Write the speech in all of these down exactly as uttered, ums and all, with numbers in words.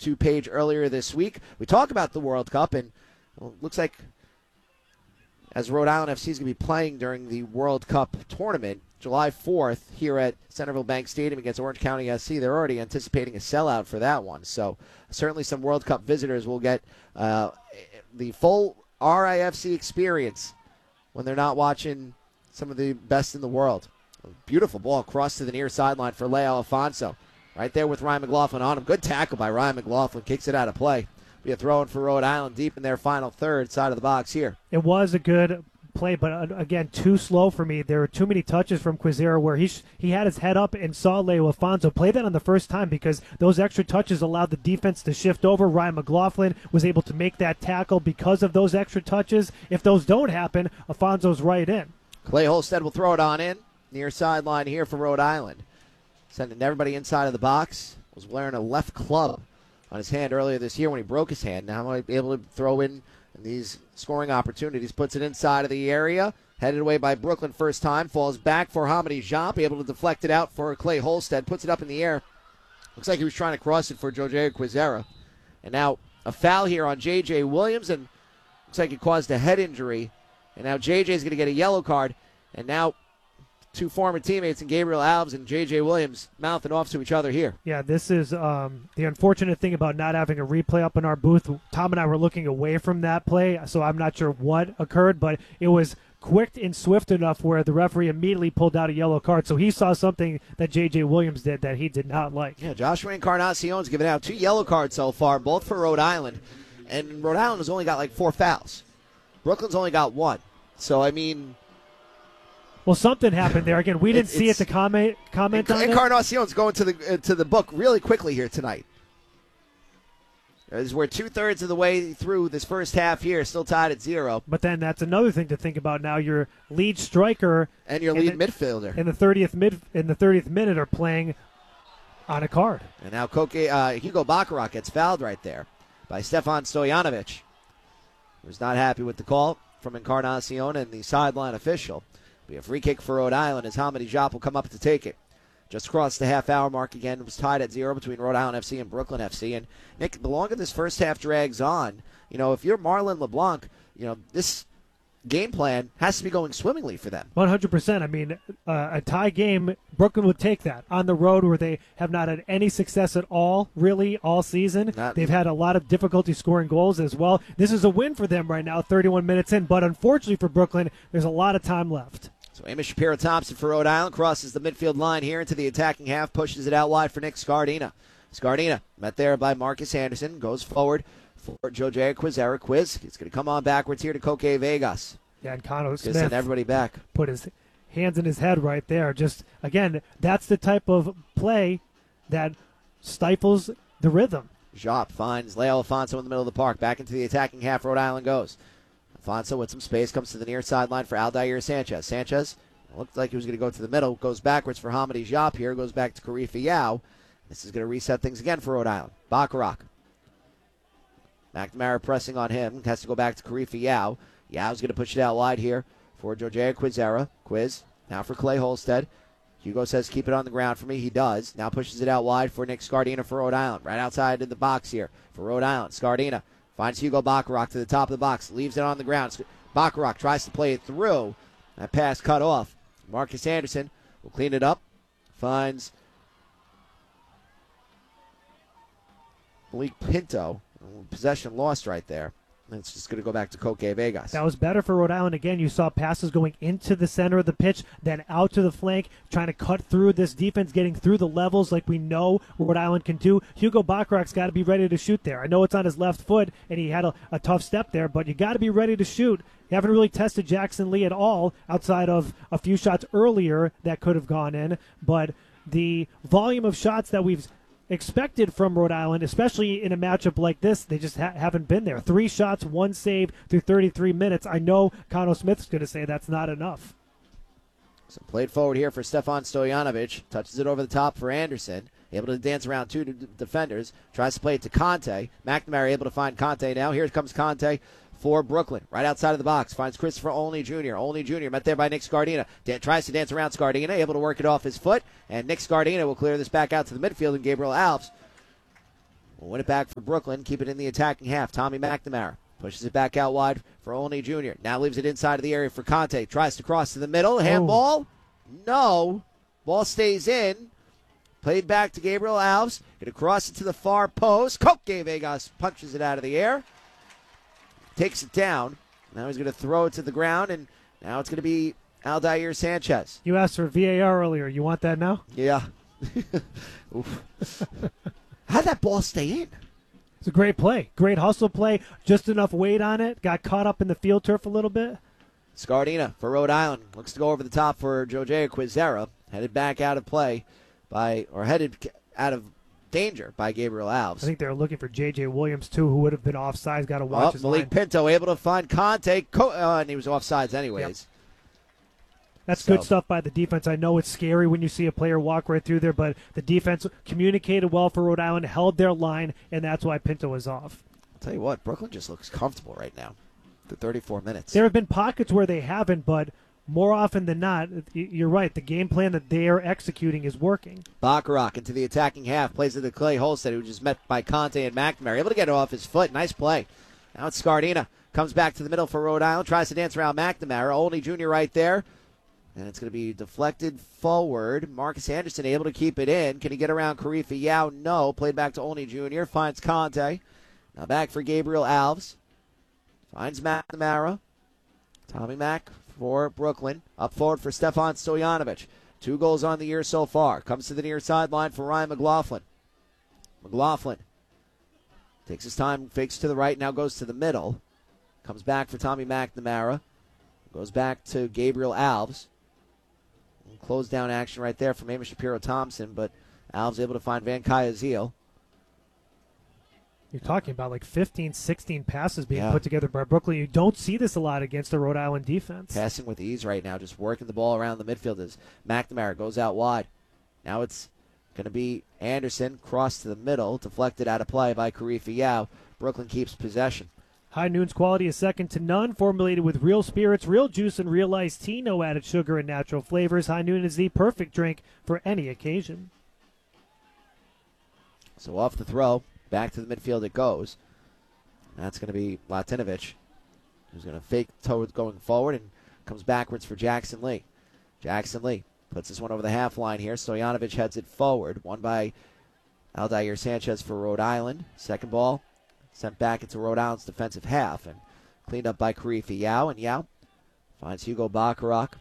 YouTube page earlier this week. We talk about the World Cup, and well, it looks like as Rhode Island F C is going to be playing during the World Cup tournament, July fourth, here at Centerville Bank Stadium against Orange County S C. They're already anticipating a sellout for that one. So certainly some World Cup visitors will get uh, the full R I F C experience when they're not watching some of the best in the world. A beautiful ball across to the near sideline for Leo Alfonso. Right there with Ryan McLaughlin on him. Good tackle by Ryan McLaughlin. Kicks it out of play. Be a throw in for Rhode Island deep in their final third side of the box here. It was a good play, but again, too slow for me. There were too many touches from Quizera where he sh- he had his head up and saw Leo Alfonso play that on the first time because those extra touches allowed the defense to shift over. Ryan McLaughlin was able to make that tackle because of those extra touches. If those don't happen, Alfonso's right in. Clay Holstead will throw it on in. Near sideline here for Rhode Island. Sending everybody inside of the box. Was wearing a left club on his hand earlier this year when he broke his hand. Now he'll be able to throw in these scoring opportunities. Puts it inside of the area. Headed away by Brooklyn first time. Falls back for Hamadi Jop. Able to deflect it out for Clay Holstead. Puts it up in the air. Looks like he was trying to cross it for Jose Quizera. And now a foul here on J J Williams. And looks like it caused a head injury. And now J J's going to get a yellow card. And now two former teammates in Gabriel Alves and J J Williams mouthing off to each other here. Yeah, this is um, the unfortunate thing about not having a replay up in our booth. Tom and I were looking away from that play, so I'm not sure what occurred, but it was quick and swift enough where the referee immediately pulled out a yellow card, so he saw something that J J Williams did that he did not like. Yeah, Joshua Encarnacion's given out two yellow cards so far, both for Rhode Island, and Rhode Island has only got like four fouls. Brooklyn's only got one. So, I mean... Well, something happened there. Again, we didn't it, see it to comment comment on it. Encarnacion's going to the uh, to the book really quickly here tonight. As we're two-thirds of the way through this first half here, still tied at zero. But then that's another thing to think about now. Your lead striker and your lead the, midfielder in the thirtieth mid in the thirtieth minute are playing on a card. And now Koke, uh, Hugo Baccarat gets fouled right there by Stefan Stojanovic, who's not happy with the call from Encarnacion and the sideline official. Be a free kick for Rhode Island as Hamadi Jop will come up to take it. Just across the half-hour mark again. It was tied at zero between Rhode Island F C and Brooklyn F C. And, Nick, the longer this first half drags on, you know, if you're Marlon LeBlanc, you know, this game plan has to be going swimmingly for them. one hundred percent. I mean, uh, a tie game, Brooklyn would take that. On the road where they have not had any success at all, really, all season. Not, They've had a lot of difficulty scoring goals as well. This is a win for them right now, thirty-one minutes in. But unfortunately for Brooklyn, there's a lot of time left. So Amos Shapiro-Thompson for Rhode Island crosses the midfield line here into the attacking half, pushes it out wide for Nick Scardina. Scardina met there by Marcus Anderson, goes forward for Jose Quizera. Quiz, he's going to come on backwards here to Koke Vegas. Yeah, and Cano Smith send everybody back. Put his hands in his head right there. Just, again, that's the type of play that stifles the rhythm. Jop finds Leo Alfonso in the middle of the park. Back into the attacking half, Rhode Island goes. Alfonso with some space comes to the near sideline for Aldair Sanchez. Sanchez looked like he was going to go to the middle. Goes backwards for Hamadi Jop here. Goes back to Karifa Yao. This is going to reset things again for Rhode Island. Baccarat. McNamara pressing on him. Has to go back to Karifa Yao. Yao's going to push it out wide here for Jojea Quizera. Quiz. Now for Clay Holstead. Hugo says keep it on the ground for me. He does. Now pushes it out wide for Nick Scardina for Rhode Island. Right outside in the box here for Rhode Island. Scardina finds Hugo Baccarat to the top of the box. Leaves it on the ground. Baccarat tries to play it through. That pass cut off. Marcus Anderson will clean it up. Finds Malik Pinto. Possession lost right there. It's just going to go back to Koke Vegas. That was better for Rhode Island. Again, you saw passes going into the center of the pitch, then out to the flank, trying to cut through this defense, getting through the levels like we know Rhode Island can do. Hugo Baccarat's got to be ready to shoot there. I know it's on his left foot, and he had a, a tough step there, but you got to be ready to shoot. You haven't really tested Jackson Lee at all outside of a few shots earlier that could have gone in, but the volume of shots that we've expected from Rhode Island, especially in a matchup like this, they just ha- haven't been there. Three shots, one save through thirty-three minutes. I know Cano Smith's going to say that's not enough. So played forward here for Stefan Stojanovic. Touches it over the top for Anderson. Able to dance around two d- defenders. Tries to play it to Conte. McNamara able to find Conte now. Here comes Conte for Brooklyn. Right outside of the box. Finds Christopher Olney Junior Olney Junior met there by Nick Scardina. Dan- tries to dance around Scardina. Able to work it off his foot. And Nick Scardina will clear this back out to the midfield. And Gabriel Alves will win it back for Brooklyn, keep it in the attacking half. Tommy McNamara pushes it back out wide for Olney Junior Now leaves it inside of the area for Conte. Tries to cross to the middle. Handball? No. Ball stays in. Played back to Gabriel Alves. Going to cross it to the far post. Koke Vegas punches it out of the air. Takes it down. Now he's going to throw it to the ground, and now it's going to be Aldair Sanchez. You asked for V A R earlier. You want that now? Yeah. How'd that ball stay in? It's a great play. Great hustle play. Just enough weight on it. Got caught up in the field turf a little bit. Scardina for Rhode Island. Looks to go over the top for Jojea Quizera. Headed back out of play by, or headed out of danger by Gabriel Alves. I think they were looking for J J Williams, too, who would have been offsides. Got to watch Oh, his Malik line. Pinto able to find Conte, Co- uh, and he was offsides anyways. Yep. That's So- good stuff by the defense. I know it's scary when you see a player walk right through there, but the defense communicated well for Rhode Island, held their line, and that's why Pinto was off. I'll tell you what, Brooklyn just looks comfortable right now. The thirty-four minutes. There have been pockets where they haven't, but more often than not, y- you're right. The game plan that they are executing is working. Bacharach into the attacking half. Plays it to Clay Holstead, who was met by Conte and McNamara. Able to get it off his foot. Nice play. Now it's Scardina. Comes back to the middle for Rhode Island. Tries to dance around McNamara. Olney Junior right there. And it's going to be deflected forward. Marcus Anderson able to keep it in. Can he get around Karifa Yao? No. Played back to Olney Junior Finds Conte. Now back for Gabriel Alves. Finds McNamara. Tommy Mack for Brooklyn. Up forward for Stefan Stojanovic. Two goals on the year so far. Comes to the near sideline for Ryan McLaughlin. McLaughlin takes his time, fakes to the right, now goes to the middle. Comes back for Tommy McNamara. Goes back to Gabriel Alves. Close down action right there from Amos Shapiro-Thompson, but Alves able to find Van Kaya-Zeal. You're talking about like fifteen, sixteen passes being Yeah. put together by Brooklyn. You don't see this a lot against the Rhode Island defense. Passing with ease right now, just working the ball around the midfield as McNamara goes out wide. Now it's going to be Anderson, cross to the middle, deflected out of play by Karifa Yao. Brooklyn keeps possession. High Noon's quality is second to none. Formulated with real spirits, real juice, and real iced tea. No added sugar and natural flavors. High Noon is the perfect drink for any occasion. So off the throw, back to the midfield it goes. That's going to be Latinovic, who's going to fake towards going forward and comes backwards for Jackson Lee. Jackson Lee puts this one over the half line here. Stojanovic heads it forward. Won by Aldair Sanchez for Rhode Island. Second ball sent back into Rhode Island's defensive half and cleaned up by Karifa Yao. And Yao finds Hugo Bacharach.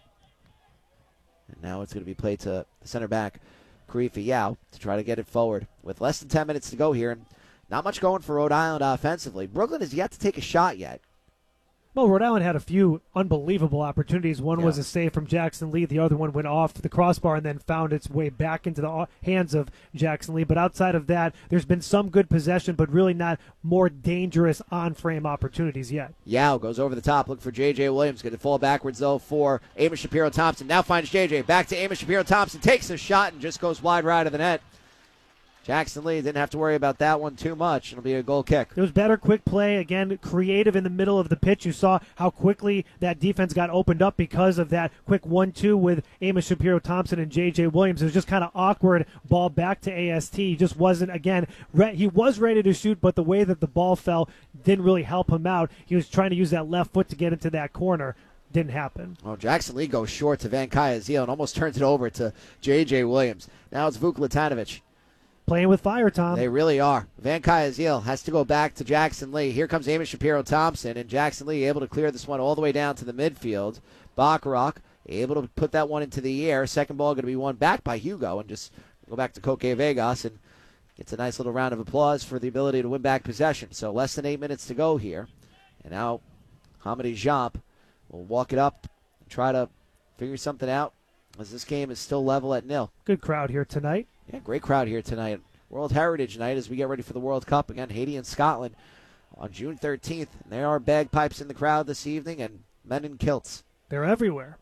And now it's going to be played to the center back, Karifa Yao, to try to get it forward. With less than ten minutes to go here, and not much going for Rhode Island offensively. Brooklyn has yet to take a shot yet. Well, Rhode Island had a few unbelievable opportunities. One Yeah. was a save from Jackson Lee. The other one went off the crossbar and then found its way back into the o- hands of Jackson Lee. But outside of that, there's been some good possession, but really not more dangerous on-frame opportunities yet. Yao goes over the top, looking for J J Williams. Going to fall backwards, though, for Amos Shapiro-Thompson. Now finds J J. Back to Amos Shapiro-Thompson. Takes a shot and just goes wide right of the net. Jackson Lee didn't have to worry about that one too much. It'll be a goal kick. It was better quick play, again, creative in the middle of the pitch. You saw how quickly that defense got opened up because of that quick one two with Amos Shapiro-Thompson and J J Williams. It was just kind of awkward. Ball back to A S T. He just wasn't, again, re- he was ready to shoot, but the way that the ball fell didn't really help him out. He was trying to use that left foot to get into that corner. Didn't happen. Well, Jackson Lee goes short to Van Kaya-Zeal and almost turns it over to J J Williams. Now it's Vuk Latanovic. Playing with fire, Tom. They really are. Van Kaya-Zeal has to go back to Jackson Lee. Here comes Amos Shapiro-Thompson, and Jackson Lee able to clear this one all the way down to the midfield. Bacharach able to put that one into the air. Second ball going to be won back by Hugo, and just go back to Koke Vegas, and gets a nice little round of applause for the ability to win back possession. So less than eight minutes to go here. And now Hamidi Jamp will walk it up and try to figure something out as this game is still level at nil. Good crowd here tonight. Yeah, great crowd here tonight. World Heritage Night as we get ready for the World Cup. Again, Haiti and Scotland on June thirteenth. And there are bagpipes in the crowd this evening and men in kilts. They're everywhere.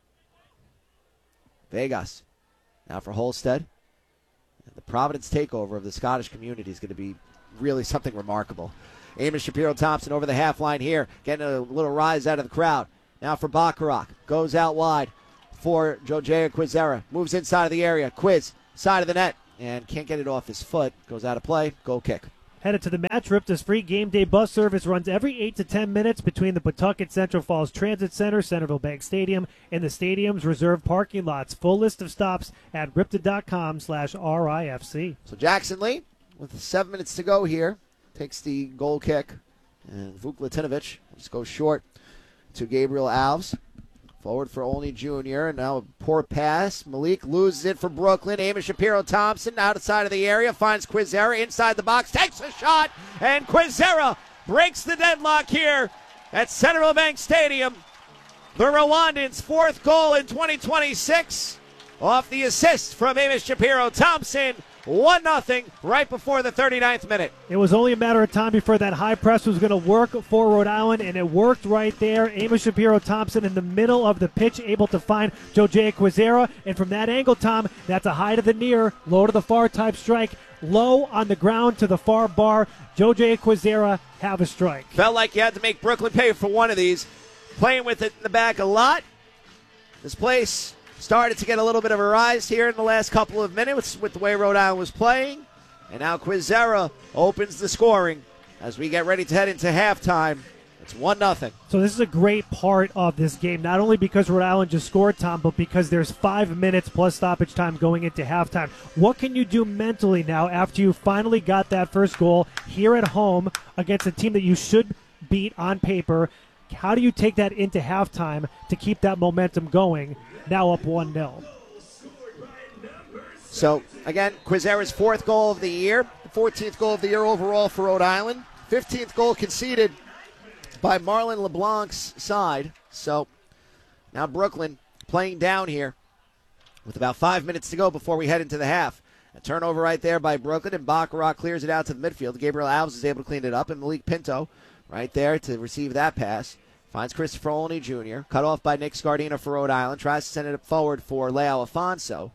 Vegas. Now for Holstead. And the Providence takeover of the Scottish community is going to be really something remarkable. Amos Shapiro-Thompson over the half line here. Getting a little rise out of the crowd. Now for Bacharach. Goes out wide for Jojea Quizera. Moves inside of the area. Quiz. Side of the net. And can't get it off his foot. Goes out of play. Goal kick. Headed to the match. Ripta's free game day bus service runs every eight to ten minutes between the Pawtucket Central Falls Transit Center, Centerville Bank Stadium, and the stadium's reserved parking lots. Full list of stops at ripta.com slash RIFC. So Jackson Lee, with seven minutes to go here, takes the goal kick. And Vuk Latinovic just goes short to Gabriel Alves. Forward for Olney Junior And now a poor pass. Malik loses it for Brooklyn. Amos Shapiro-Thompson outside of the area. Finds Quizera inside the box. Takes a shot. And Quizera breaks the deadlock here at Centerville Bank Stadium. The Rwandans' fourth goal in twenty twenty-six. Off the assist from Amos Shapiro-Thompson. one nothing right before the thirty-ninth minute. It was only a matter of time before that high press was going to work for Rhode Island, and it worked right there. Amos Shapiro-Thompson in the middle of the pitch, able to find Jojea Quizera. And from that angle, Tom, that's a high to the near, low to the far type strike. Low on the ground to the far bar. Jojea Quizera have a strike. Felt like you had to make Brooklyn pay for one of these. Playing with it in the back a lot. This place started to get a little bit of a rise here in the last couple of minutes with the way Rhode Island was playing. And now Quizera opens the scoring as we get ready to head into halftime. It's one nothing. So this is a great part of this game, not only because Rhode Island just scored, Tom, but because there's five minutes plus stoppage time going into halftime. What can you do mentally now after you finally got that first goal here at home against a team that you should beat on paper? How do you take that into halftime to keep that momentum going? Now up one nil. So, again, Quizera's fourth goal of the year, fourteenth goal of the year overall for Rhode Island, fifteenth goal conceded by Marlon LeBlanc's side. So, now Brooklyn playing down here with about five minutes to go before we head into the half. A turnover right there by Brooklyn, and Baccarat clears it out to the midfield. Gabriel Alves is able to clean it up, and Malik Pinto right there to receive that pass. Finds Christopher Olney Junior Cut off by Nick Scardina for Rhode Island. Tries to send it forward for Leo Afonso.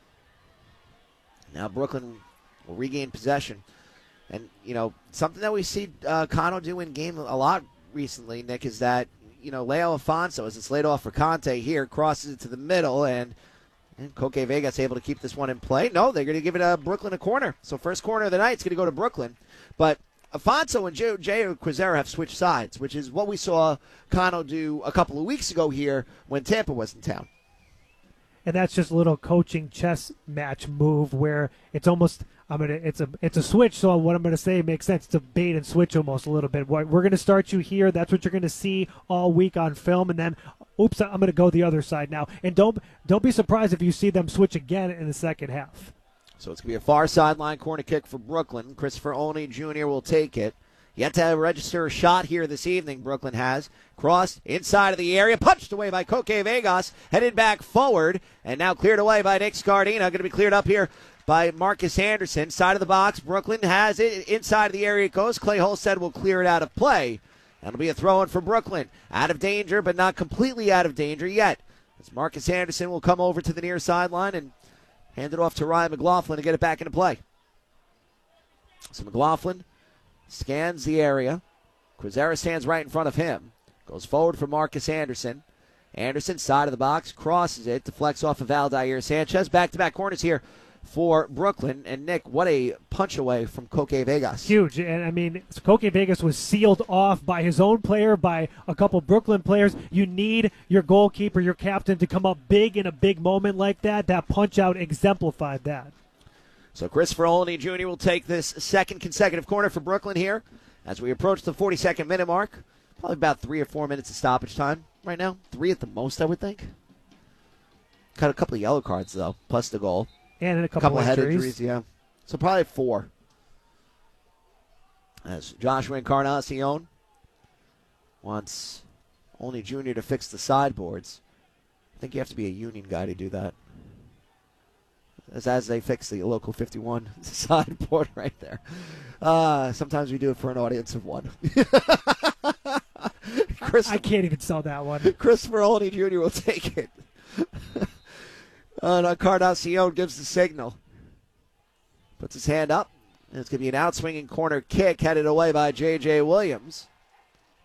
Now Brooklyn will regain possession. And, you know, something that we see uh, Cano do in game a lot recently, Nick, is that, you know, Leo Afonso, as it's laid off for Conte here, crosses it to the middle, and, and Coque Vegas able to keep this one in play. No, they're going to give it uh, Brooklyn a corner. So first corner of the night is going to go to Brooklyn. But Afonso and Jay, Jay Quizera have switched sides, which is what we saw Cano do a couple of weeks ago here when Tampa was in town. And that's just a little coaching chess match move where it's almost I'm gonna it's a it's a switch. So what I'm gonna say makes sense. It's a bait and switch almost a little bit. We're gonna start you here. That's what you're gonna see all week on film, and then oops, I'm gonna go the other side now. And don't don't be surprised if you see them switch again in the second half. So it's going to be a far sideline corner kick for Brooklyn. Christopher Olney Junior will take it. Yet to register a shot here this evening, Brooklyn has. Crossed inside of the area, punched away by Coque Vegas, headed back forward, and now cleared away by Nick Scardina. Going to be cleared up here by Marcus Anderson. Side of the box, Brooklyn has it. Inside of the area it goes. Clay Holstead will clear it out of play. That'll be a throw-in for Brooklyn. Out of danger, but not completely out of danger yet. As Marcus Anderson will come over to the near sideline and hand it off to Ryan McLaughlin to get it back into play. So McLaughlin scans the area. Quizera stands right in front of him. Goes forward for Marcus Anderson. Anderson, side of the box, crosses it, deflects off of Aldair Sanchez. Back-to-back corners here for Brooklyn. And, Nick, what a punch away from Coque Vegas. Huge. And, I mean, Coque Vegas was sealed off by his own player, by a couple Brooklyn players. You need your goalkeeper, your captain, to come up big in a big moment like that. That punch-out exemplified that. So Christopher Olney Junior will take this second consecutive corner for Brooklyn here as we approach the forty-second minute mark. Probably about three or four minutes of stoppage time right now. Three at the most, I would think. Got a couple of yellow cards, though, plus the goal. And a A couple, couple of head injuries. injuries, yeah. So probably four. As Joshua Encarnacion wants Olney Junior to fix the sideboards. I think you have to be a union guy to do that. As, as they fix the local fifty-one sideboard right there. Uh, sometimes we do it for an audience of one. I can't even sell that one. Christopher Olney Junior will take it. And Encarnacion gives the signal. Puts his hand up. And it's going to be an outswinging corner kick headed away by J J. Williams.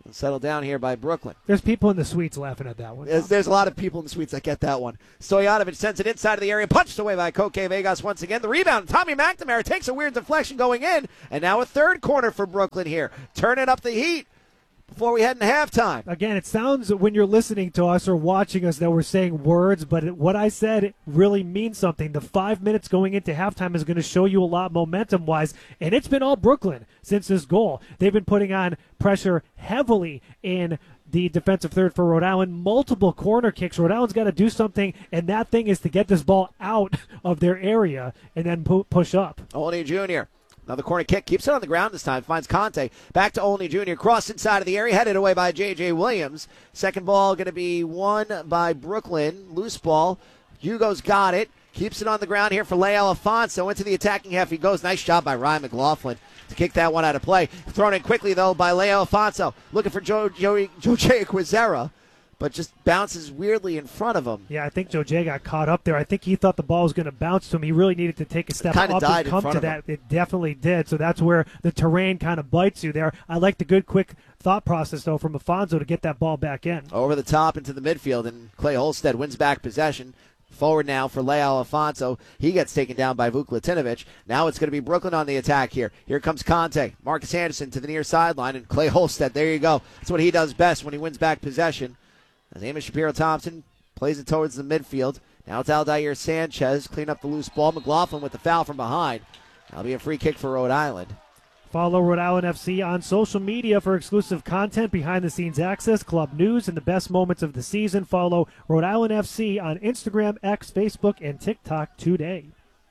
Settled down here by Brooklyn. There's people in the suites laughing at that one. There's, there's a lot of people in the suites that get that one. Stojanovic sends it inside of the area, punched away by Koke Vegas once again. The rebound, Tommy McNamara takes a weird deflection going in, and now a third corner for Brooklyn here. Turning up the heat before we head into halftime. Again, it sounds when you're listening to us or watching us that we're saying words, but it, what I said really means something. The five minutes going into halftime is going to show you a lot momentum-wise, and it's been all Brooklyn since this goal. They've been putting on pressure heavily in the defensive third for Rhode Island. Multiple corner kicks. Rhode Island's got to do something, and that thing is to get this ball out of their area and then pu- push up. Olney Junior Another corner kick. Keeps it on the ground this time. Finds Conte. Back to Olney Junior Cross inside of the area. Headed away by J J. Williams. Second ball going to be won by Brooklyn. Loose ball. Hugo's got it. Keeps it on the ground here for Leo Alfonso. Into the attacking half he goes. Nice job by Ryan McLaughlin to kick that one out of play. Thrown in quickly, though, by Leo Alfonso. Looking for Joe, Joe, Jose Quizera, but just bounces weirdly in front of him. Yeah, I think Joe Jay got caught up there. I think he thought the ball was going to bounce to him. He really needed to take a step Kinda up died and in come front to of that. him. It definitely did. So that's where the terrain kind of bites you there. I like the good, quick thought process, though, from Afonso to get that ball back in. Over the top into the midfield, and Clay Holstead wins back possession. Forward now for Leo Alfonso. He gets taken down by Vuk Latinovic. Now it's going to be Brooklyn on the attack here. Here comes Conte. Marcus Anderson to the near sideline, and Clay Holstead. There you go. That's what he does best when he wins back possession. As Amos Shapiro-Thompson plays it towards the midfield. Now it's Aldair Sanchez. Clean up the loose ball. McLaughlin with the foul from behind. That'll be a free kick for Rhode Island. Follow Rhode Island F C on social media for exclusive content, behind-the-scenes access, club news, and the best moments of the season. Follow Rhode Island F C on Instagram, X, Facebook, and TikTok today.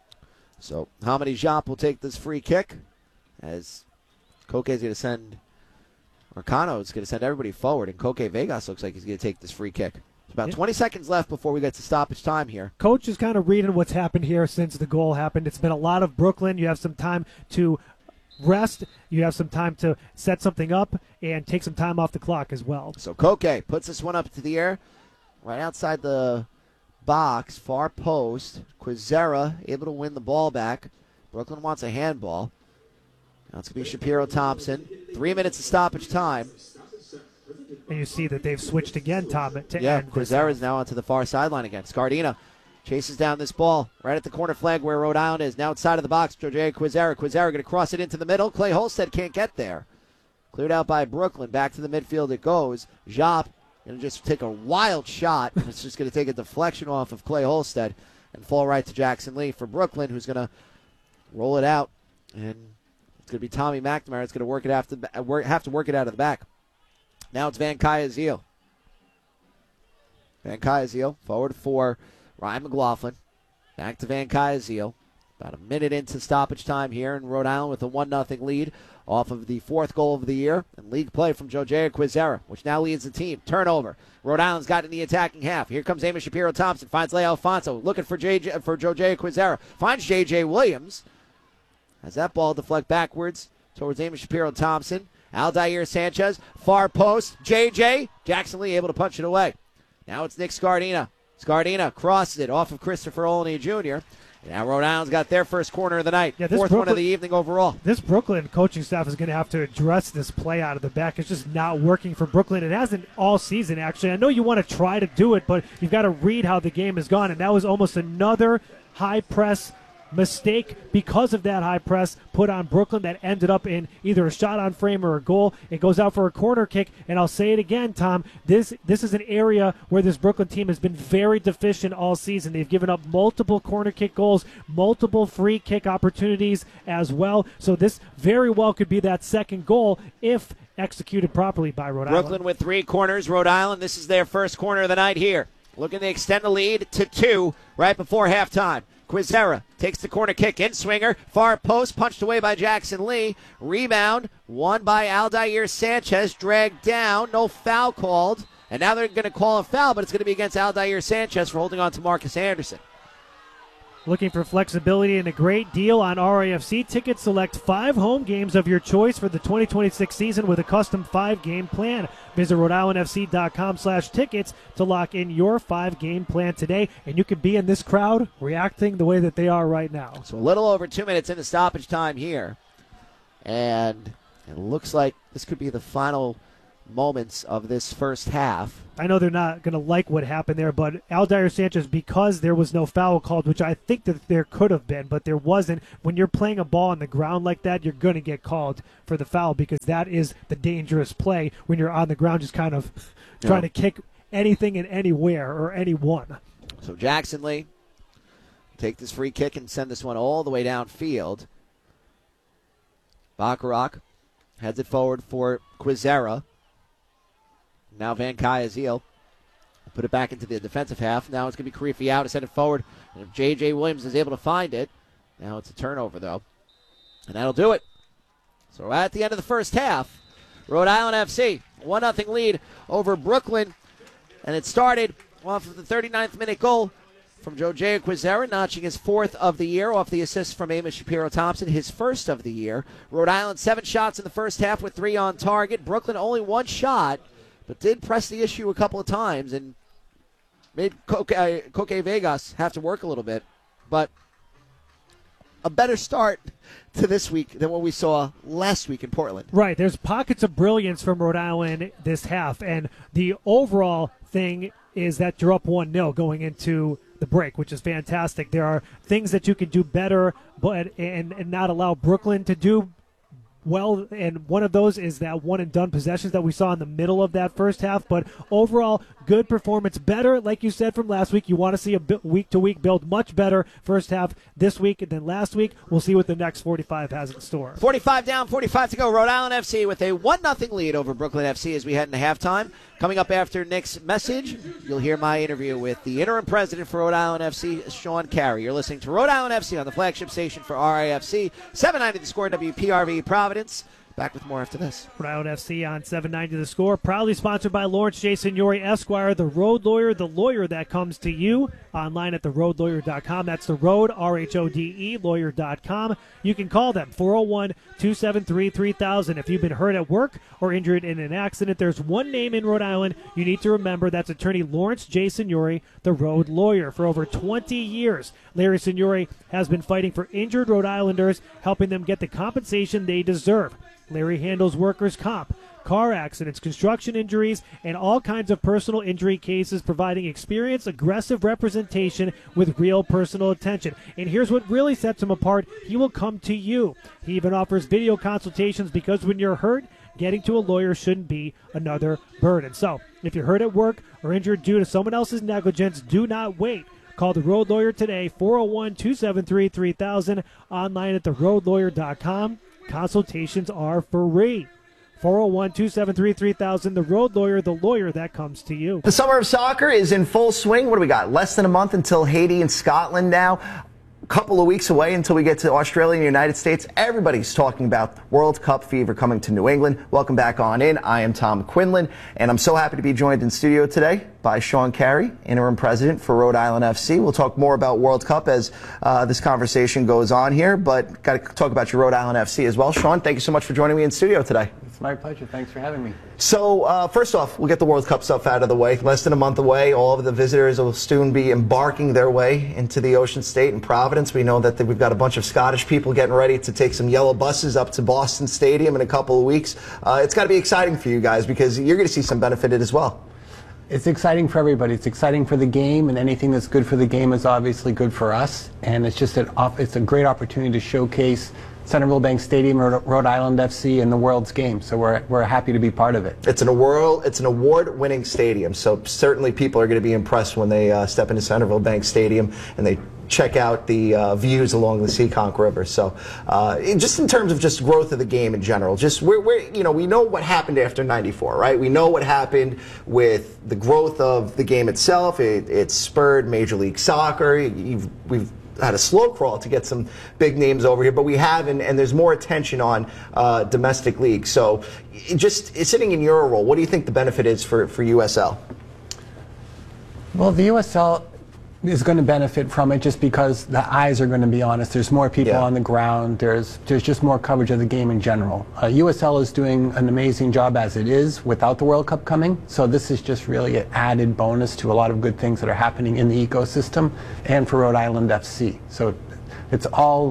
So Hamadi Diop will take this free kick as Koke is going to send, or Kano is going to send everybody forward, and Koke Vegas looks like he's going to take this free kick. There's about Yeah. twenty seconds left before we get to stoppage time here. Coach is kind of reading what's happened here since the goal happened. It's been a lot of Brooklyn. You have some time to rest. You have some time to set something up and take some time off the clock as well. So Koke puts this one up to the air, right outside the box, far post. Quizera able to win the ball back. Brooklyn wants a handball. Now it's going to be Shapiro-Thompson. Three minutes of stoppage time. And you see that they've switched again, Tom. To Yeah, end this Quizera is now onto the far sideline again. Scardina chases down this ball right at the corner flag where Rhode Island is. Now outside of the box, Jose Quizera. Quizera going to cross it into the middle. Clay Holstead can't get there. Cleared out by Brooklyn. Back to the midfield it goes. Diop going to just take a wild shot. It's just going to take a deflection off of Clay Holstead and fall right to Jackson Lee for Brooklyn, who's going to roll it out. And it's going to be Tommy McNamara. It's going to work it after, have to work it out of the back. Now it's Van Kaya-Zeal. Van Kaya-Zeal forward for Ryan McLaughlin. Back to Van Kaya-Zeal. About a minute into stoppage time here in Rhode Island with a one nothing lead off of the fourth goal of the year and league play from Jose Quizera, which now leads the team. Turnover. Rhode Island's got in the attacking half. Here comes Amos Shapiro-Thompson. Finds Leo Alfonso. Looking for J J, for Jose Quizera. Finds J J. Williams. Has that ball deflect backwards towards Amos Shapiro-Thompson. Aldair Sanchez. Far post. J J. Jackson Lee able to punch it away. Now it's Nick Scardina. Scardina crosses it off of Christopher Olney Junior And now Rhode Island's got their first corner of the night. Yeah, this Fourth one Brooklyn- of the evening overall. This Brooklyn coaching staff is going to have to address this play out of the back. It's just not working for Brooklyn. It hasn't all season, actually. I know you want to try to do it, but you've got to read how the game has gone. And that was almost another high press mistake because of that high press put on Brooklyn that ended up in either a shot on frame or a goal. It goes out for a corner kick, and I'll say it again, Tom, this this is an area where this Brooklyn team has been very deficient all season. They've given up multiple corner kick goals, multiple free kick opportunities as well, so this very well could be that second goal if executed properly by Rhode Island. Brooklyn with three corners. Rhode Island, this is their first corner of the night here. Looking to extend the lead to two right before halftime. Quizera takes the corner kick, in swinger, far post, punched away by Jackson Lee. Rebound, won by Aldair Sanchez, dragged down, no foul called. And now they're going to call a foul, but it's going to be against Aldair Sanchez for holding on to Marcus Anderson. Looking for flexibility and a great deal on R A F C tickets? Select five home games of your choice for the twenty twenty-six season with a custom five-game plan. Visit Rhode Island F C dot com slash tickets to lock in your five-game plan today, and you can be in this crowd reacting the way that they are right now. So a little over two minutes into stoppage time here. And it looks like this could be the final moments of this first half. I know they're not going to like what happened there, but Aldair Sanchez, because there was no foul called, which I think that there could have been, but there wasn't. When you're playing a ball on the ground like that, you're going to get called for the foul because that is the dangerous play when you're on the ground just kind of yeah. trying to kick anything and anywhere or anyone. So Jackson Lee take this free kick and send this one all the way downfield. Bacharach heads it forward for Quizera. Now Van Kayazeel put it back into the defensive half. Now it's going to be Karifi out to send it forward. And if J J. Williams is able to find it, now it's a turnover, though. And that'll do it. So at the end of the first half, Rhode Island F C, one nothing lead over Brooklyn. And it started off of the thirty-ninth minute goal from Jojea Quizera, notching his fourth of the year off the assist from Amos Shapiro-Thompson, his first of the year. Rhode Island, seven shots in the first half with three on target. Brooklyn, only one shot, but did press the issue a couple of times and made Coque, uh, Coque Vegas have to work a little bit. But a better start to this week than what we saw last week in Portland. Right. There's pockets of brilliance from Rhode Island this half, and the overall thing is that you're up one nil going into the break, which is fantastic. There are things that you can do better, but and, and not allow Brooklyn to do well, and one of those is that one and done possessions that we saw in the middle of that first half. But overall, good performance, better, like you said from last week. You want to see a week to week build, much better first half this week than last week. We'll see what the next forty-five has in store. forty-five down, forty-five to go. Rhode Island F C with a one nothing lead over Brooklyn F C as we head into halftime. Coming up after Nick's message, you'll hear my interview with the interim president for Rhode Island F C, Sean Carey. You're listening to Rhode Island F C on the flagship station for R I F C, seven ninety The Score, W P R V Providence. Back with more after this. Rhode Island F C on seven ninety The Score, proudly sponsored by Lawrence J. Signori Esquire, the road lawyer, the lawyer that comes to you. Online at the road lawyer dot com. That's the road, R H O D E, lawyer dot com. You can call them, four oh one, two seven three, three thousand. If you've been hurt at work or injured in an accident, there's one name in Rhode Island you need to remember. That's attorney Lawrence J. Signori, the road lawyer. For over twenty years, Larry Signori has been fighting for injured Rhode Islanders, helping them get the compensation they deserve. Larry handles workers' comp, car accidents, construction injuries, and all kinds of personal injury cases, providing experienced, aggressive representation with real personal attention. And here's what really sets him apart. He will come to you. He even offers video consultations because when you're hurt, getting to a lawyer shouldn't be another burden. So if you're hurt at work or injured due to someone else's negligence, do not wait. Call the Road Lawyer today, four oh one, two seven three, three thousand, online at the road lawyer dot com. Consultations are free. four oh one, two seven three, three thousand, the Road Lawyer, the lawyer that comes to you. The summer of soccer is in full swing. What do we got? Less than a month until Haiti and Scotland now. A couple of weeks away until we get to Australia and the United States. Everybody's talking about World Cup fever coming to New England. Welcome back on in. I am Tom Quinlan, and I'm so happy to be joined in studio today by Sean Carey, interim president for Rhode Island F C. We'll talk more about World Cup as uh, this conversation goes on here, but got to talk about your Rhode Island F C as well. Sean, thank you so much for joining me in studio today. It's my pleasure. Thanks for having me. So, uh, first off, we'll get the World Cup stuff out of the way. Less than a month away. All of the visitors will soon be embarking their way into the Ocean State and Providence. We know that we've got a bunch of Scottish people getting ready to take some yellow buses up to Boston Stadium in a couple of weeks. Uh, it's got to be exciting for you guys because you're going to see some benefit in it as well. It's exciting for everybody. It's exciting for the game, and anything that's good for the game is obviously good for us. And it's just an, it's a great opportunity to showcase Centerville Bank Stadium, Rhode Island F C, and the world's game. So we're we're happy to be part of it. It's an award it's an award-winning stadium. So certainly people are going to be impressed when they uh, step into Centerville Bank Stadium and they check out the uh, views along the Seekonk River. So uh, just in terms of just growth of the game in general, just we're, we're you know we know what happened after ninety-four, right? We know what happened with the growth of the game itself. It, it spurred Major League Soccer. You've, we've had a slow crawl to get some big names over here, but we haven't, and there's more attention on uh, domestic leagues. So just sitting in your role, what do you think the benefit is for, for U S L? Well, the U S L is going to benefit from it just because the eyes are going to be on us. There's more people Yeah. on the ground. There's there's just more coverage of the game in general. Uh, U S L is doing an amazing job as it is without the World Cup coming. So this is just really an added bonus to a lot of good things that are happening in the ecosystem and for Rhode Island F C. So it's all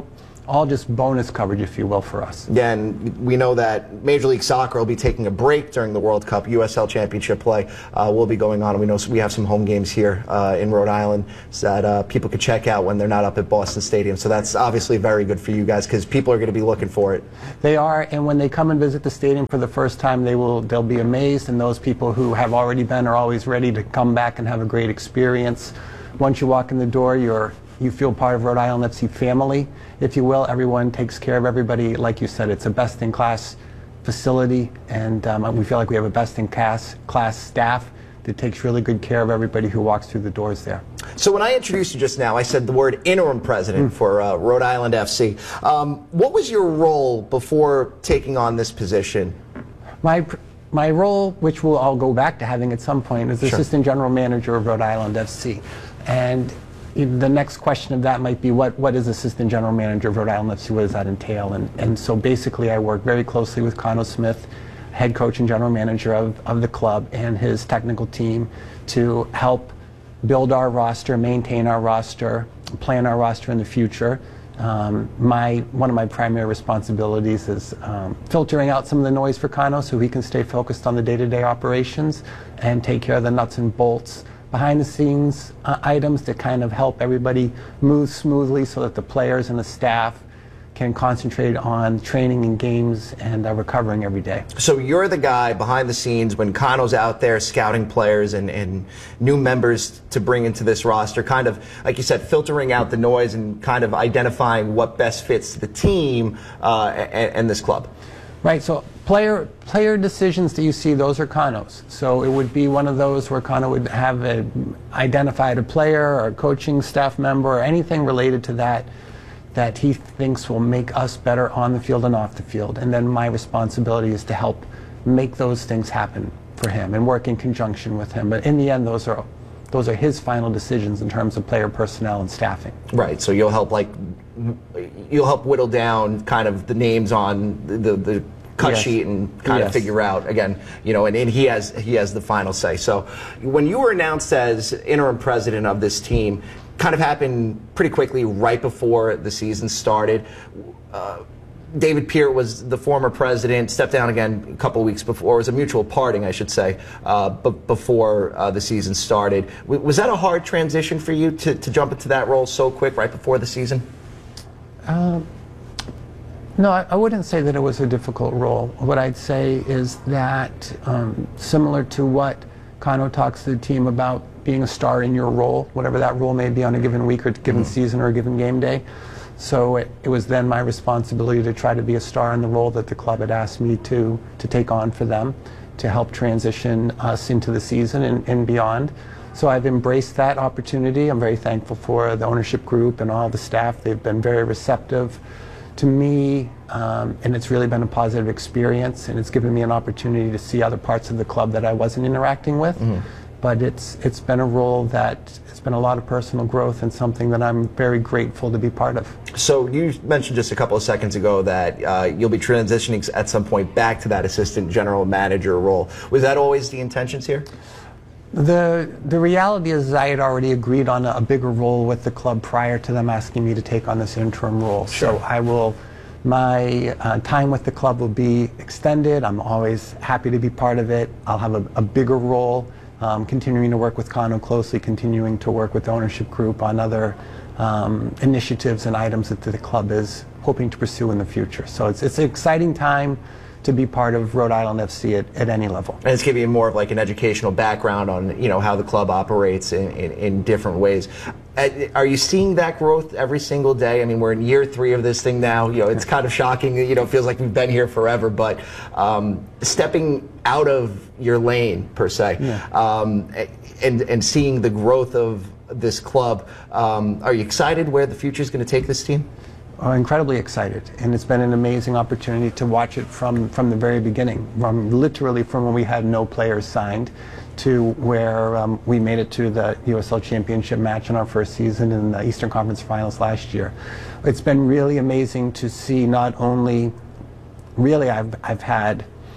all just bonus coverage, if you will, for us. Again, we know that Major League Soccer will be taking a break during the World Cup. U S L Championship play uh, will be going on, and we know we have some home games here uh, in Rhode Island that uh, people could check out when they're not up at Boston Stadium. So that's obviously very good for you guys because people are going to be looking for it. They are, and when they come and visit the stadium for the first time, they will they'll be amazed, and those people who have already been are always ready to come back and have a great experience. Once you walk in the door, you're you feel part of Rhode Island F C family, if you will. Everyone takes care of everybody. Like you said, it's a best-in-class facility, and um, we feel like we have a best-in-class class staff that takes really good care of everybody who walks through the doors there. So when I introduced you just now, I said the word interim president mm. for uh, Rhode Island F C. Um, what was your role before taking on this position? My my role, which we'll all go back to having at some point, is Sure. assistant general manager of Rhode Island F C. And the next question of that might be, what, what is assistant general manager of Rhode Island F C? What does that entail? And, and so basically I work very closely with Conno Smith, head coach and general manager of, of the club, and his technical team to help build our roster, maintain our roster, plan our roster in the future. Um, my, one of my primary responsibilities is um, filtering out some of the noise for Conno so he can stay focused on the day-to-day operations and take care of the nuts and bolts behind the scenes uh, items that kind of help everybody move smoothly so that the players and the staff can concentrate on training and games and uh, recovering every day. So you're the guy behind the scenes when Conno's out there scouting players and, and new members to bring into this roster, kind of, like you said, filtering out the noise and kind of identifying what best fits the team uh, and, and this club. Right, so player player decisions that you see, those are Conno's. So it would be one of those where Conno would have a, identified a player or a coaching staff member or anything related to that that he thinks will make us better on the field and off the field. And then my responsibility is to help make those things happen for him and work in conjunction with him. But in the end, those are those are his final decisions in terms of player personnel and staffing. Right, so you'll help like you'll help whittle down kind of the names on the the cut Yes. sheet and kind Yes. of figure out again, you know, and, and he has he has the final say. So when you were announced as interim president of this team, kind of happened pretty quickly right before the season started. Uh, David Peart was the former president, stepped down again a couple weeks before. It was a mutual parting, I should say, uh, but before uh, the season started. W was that a hard transition for you to, to jump into that role so quick right before the season? Uh, no, I, I wouldn't say that it was a difficult role. What I'd say is that um, similar to what Conno talks to the team about being a star in your role, whatever that role may be on a given week or a given mm-hmm. season or a given game day. So it, it was then my responsibility to try to be a star in the role that the club had asked me to, to take on for them, to help transition us into the season and, and beyond. So I've embraced that opportunity. I'm very thankful for the ownership group and all the staff. They've been very receptive to me, um, and it's really been a positive experience, and it's given me an opportunity to see other parts of the club that I wasn't interacting with. Mm-hmm. But it's it's been a role that it's been a lot of personal growth and something that I'm very grateful to be part of. So you mentioned just a couple of seconds ago that uh, you'll be transitioning at some point back to that assistant general manager role. Was that always the intentions here? The the reality is I had already agreed on a, a bigger role with the club prior to them asking me to take on this interim role. Sure. So I will, my uh, time with the club will be extended. I'm always happy to be part of it. I'll have a, a bigger role, um, continuing to work with Conno closely, continuing to work with the ownership group on other um, initiatives and items that the club is hoping to pursue in the future. So it's it's an exciting time to be part of Rhode Island F C at, at any level. And it's giving you more of like an educational background on, you know, how the club operates in, in, in different ways. Uh, are you seeing that growth every single day? I mean, we're in year three of this thing now. You know, it's kind of shocking. You know, it feels like we've been here forever. But um, stepping out of your lane, per se, yeah. um, and, and seeing the growth of this club, um, are you excited where the future is going to take this team? Oh, incredibly excited, and it's been an amazing opportunity to watch it from, from the very beginning, from literally from when we had no players signed to where um, we made it to the U S L Championship match in our first season in the Eastern Conference Finals last year. It's been really amazing to see not only, really I've, I've had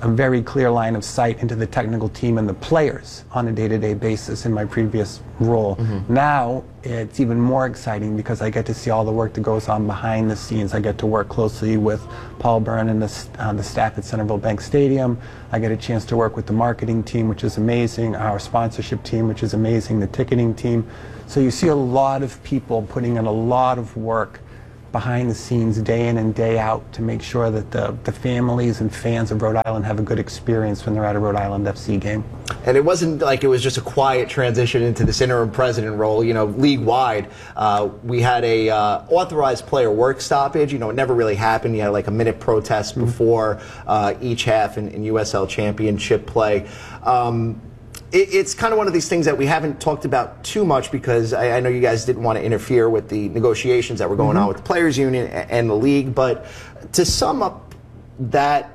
a very clear line of sight into the technical team and the players on a day-to-day basis in my previous role. Mm-hmm. Now it's even more exciting because I get to see all the work that goes on behind the scenes. I get to work closely with Paul Byrne and the, uh, the staff at Centerville Bank Stadium. I get a chance to work with the marketing team, which is amazing, our sponsorship team, which is amazing, the ticketing team. So you see a lot of people putting in a lot of work behind the scenes day in and day out to make sure that the, the families and fans of Rhode Island have a good experience when they're at a Rhode Island F C game. And it wasn't like it was just a quiet transition into this interim president role. You know, league-wide, uh, we had a uh, authorized player work stoppage. You know, it never really happened. You had like a minute protest mm-hmm. before uh, each half in, in U S L Championship play. Um, It's kind of one of these things that we haven't talked about too much because I, I know you guys didn't want to interfere with the negotiations that were going mm-hmm. on with the Players Union and the league. But to sum up that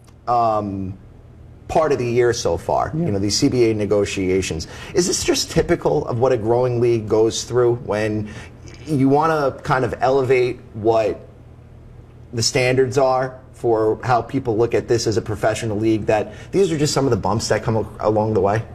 um, part of the year so far, yeah. you know, these C B A negotiations, is this just typical of what a growing league goes through when you want to kind of elevate what the standards are for how people look at this as a professional league, that these are just some of the bumps that come along the way?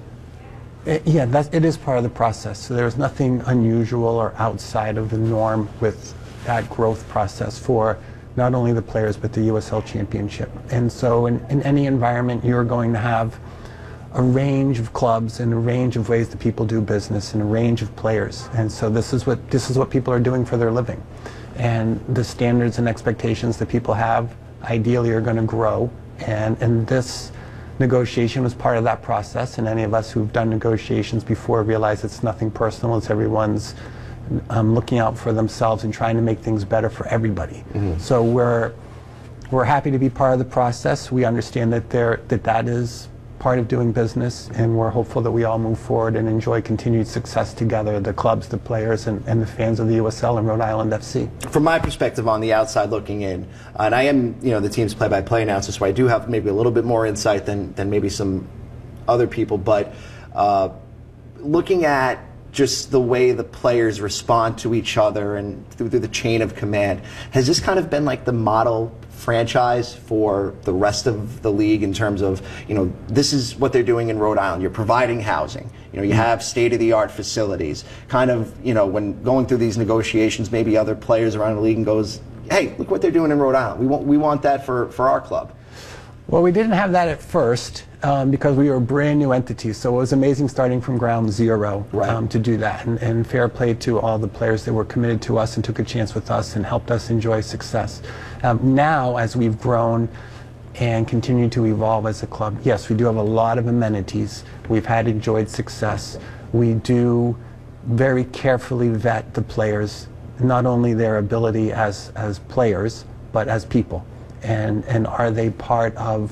Yeah, that's, it is part of the process. So there's nothing unusual or outside of the norm with that growth process for not only the players but the U S L Championship. And so in, in any environment, you're going to have a range of clubs and a range of ways that people do business and a range of players. And so this is what this is what people are doing for their living. And the standards and expectations that people have ideally are going to grow. And, and this negotiation was part of that process. And any of us who've done negotiations before realize it's nothing personal. It's everyone's um, looking out for themselves and trying to make things better for everybody. Mm-hmm. So we're, we're happy to be part of the process. We understand that, there, that that is part of doing business, and we're hopeful that we all move forward and enjoy continued success together, the clubs, the players, and, and the fans of the U S L and Rhode Island F C. From my perspective on the outside looking in, uh, and I am, you know, the team's play-by-play announcer, so I do have maybe a little bit more insight than, than maybe some other people, but uh, looking at just the way the players respond to each other and through, through the chain of command, has this kind of been like the model franchise for the rest of the league in terms of, you know, this is what they're doing in Rhode Island. You're providing housing. You know, you have state-of-the-art facilities. Kind of, you know, when going through these negotiations, maybe other players around the league and goes, hey, look what they're doing in Rhode Island. We want, we want that for, for our club. Well, we didn't have that at first um, because we were a brand new entity, so it was amazing starting from ground zero right. um, to do that. And, and fair play to all the players that were committed to us and took a chance with us and helped us enjoy success. Um, now, as we've grown and continue to evolve as a club, yes, we do have a lot of amenities. We've had enjoyed success. We do very carefully vet the players, not only their ability as, as players, but as people. And, and are they part of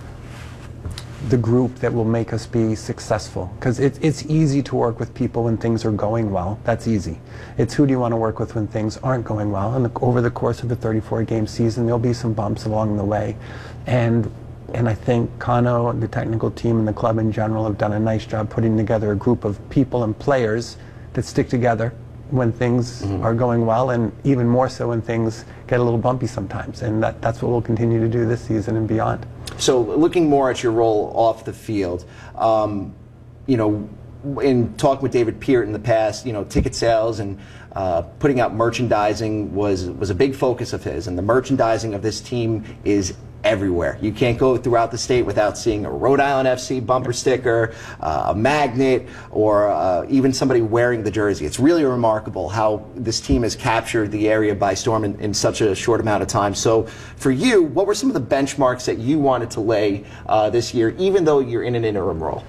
the group that will make us be successful? Because it, it's easy to work with people when things are going well. That's easy. It's who do you want to work with when things aren't going well? And the, over the course of a thirty-four game season, there'll be some bumps along the way. And, and I think Kano, the technical team, and the club in general have done a nice job putting together a group of people and players that stick together when things mm-hmm. are going well, and even more so when things get a little bumpy sometimes. And that, that's what we'll continue to do this season and beyond. So looking more at your role off the field, um, you know, in talking with David Peart in the past, you know, ticket sales and uh, putting out merchandising was, was a big focus of his. And the merchandising of this team is everywhere. You can't go throughout the state without seeing a Rhode Island F C bumper sticker, uh, a magnet, or uh, even somebody wearing the jersey. It's really remarkable how this team has captured the area by storm in, in such a short amount of time. So for you, what were some of the benchmarks that you wanted to lay uh, this year, even though you're in an interim role?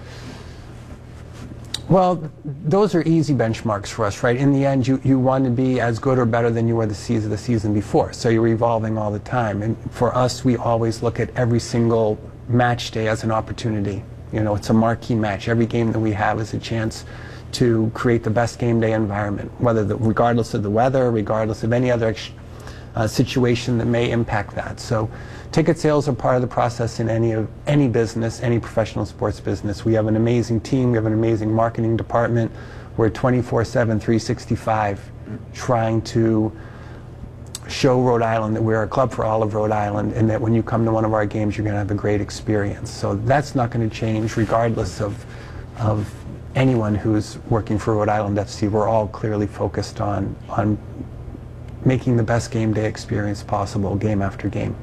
Well, those are easy benchmarks for us, right? In the end, you, you want to be as good or better than you were the season, the season before. So you're evolving all the time. And for us, we always look at every single match day as an opportunity. You know, it's a marquee match. Every game that we have is a chance to create the best game day environment, whether the, regardless of the weather, regardless of any other uh, situation that may impact that. So ticket sales are part of the process in any of any business, any professional sports business. We have an amazing team. We have an amazing marketing department. We're twenty-four seven, three sixty-five trying to show Rhode Island that we're a club for all of Rhode Island, and that when you come to one of our games, you're going to have a great experience. So that's not going to change regardless of, of anyone who's working for Rhode Island F C. We're all clearly focused on, on making the best game day experience possible, game after game.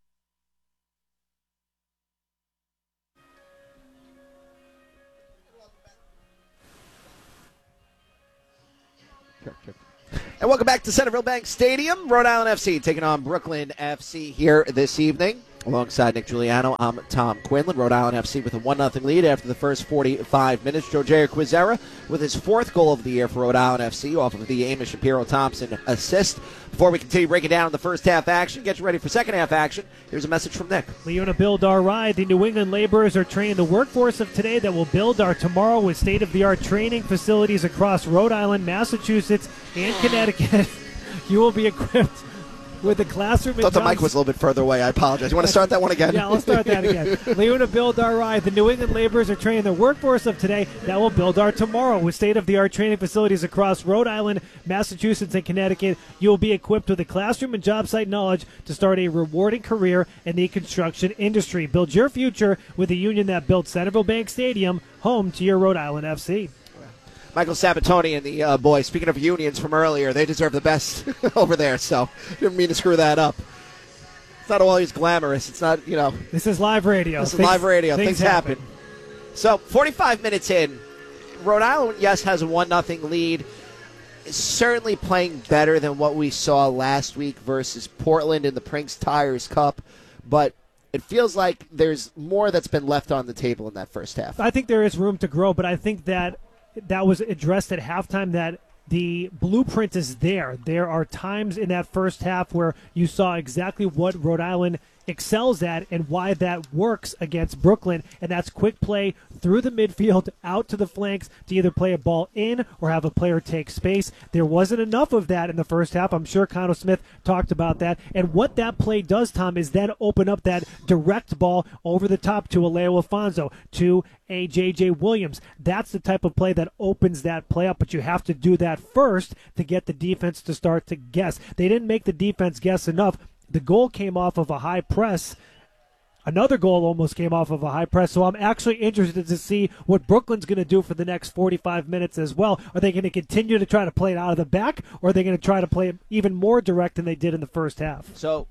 And welcome back to Centerville Bank Stadium. Rhode Island F C taking on Brooklyn F C here this evening. Alongside Nick Giuliano, I'm Tom Quinlan. Rhode Island F C with a one nothing lead after the first forty-five minutes. Josiah Quizera with his fourth goal of the year for Rhode Island F C off of the Amos Shapiro-Thompson assist. Before we continue breaking down the first half action, get you ready for second half action, here's a message from Nick. Leona build our ride. The New England laborers are training the workforce of today that will build our tomorrow with state-of-the-art training facilities across Rhode Island, Massachusetts, and Connecticut. You will be equipped with the classroom. I thought the mic was a little bit further away. I apologize. You want to start that one again? Yeah, I'll start that again. Leona build our ride. The New England laborers are training the workforce of today that will build our tomorrow. With state-of-the-art training facilities across Rhode Island, Massachusetts, and Connecticut, you will be equipped with the classroom and job site knowledge to start a rewarding career in the construction industry. Build your future with the union that built Centerville Bank Stadium, home to your Rhode Island F C. Michael Sabatoni and the uh, boys, speaking of unions from earlier, they deserve the best over there, so didn't mean to screw that up. It's not always glamorous. It's not, you know. This is live radio. This is things, live radio. Things, things happen. happen. So, forty-five minutes in, Rhode Island, yes, has a one nothing lead. Is certainly playing better than what we saw last week versus Portland in the Prinks Tires Cup, but it feels like there's more that's been left on the table in that first half. I think there is room to grow, but I think that that was addressed at halftime, that the blueprint is there. There are times in that first half where you saw exactly what Rhode Island excels at and why that works against Brooklyn, and that's quick play through the midfield, out to the flanks to either play a ball in or have a player take space. There wasn't enough of that in the first half. I'm sure Connell Smith talked about that. And what that play does, Tom, is then open up that direct ball over the top to Aleo Afonso, to a J J Williams. That's the type of play that opens that play up, but you have to do that first to get the defense to start to guess. They didn't make the defense guess enough. The goal came off of a high press. Another goal almost came off of a high press. So I'm actually interested to see what Brooklyn's going to do for the next forty-five minutes as well. Are they going to continue to try to play it out of the back, or are they going to try to play it even more direct than they did in the first half? So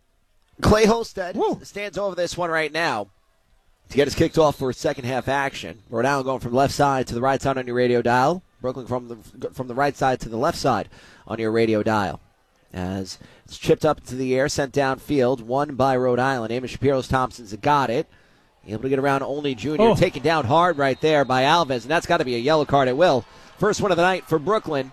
Clay Holstead Woo. stands over this one right now to get us kicked off for second half action. Rhode Island going from left side to the right side on your radio dial. Brooklyn from the from the right side to the left side on your radio dial. As it's chipped up to the air, sent downfield, won by Rhode Island. Amos Shapiro-Thompson's got it. Able to get around Only Junior Oh. Taken down hard right there by Alves, and that's got to be a yellow card. It will. First one of the night for Brooklyn.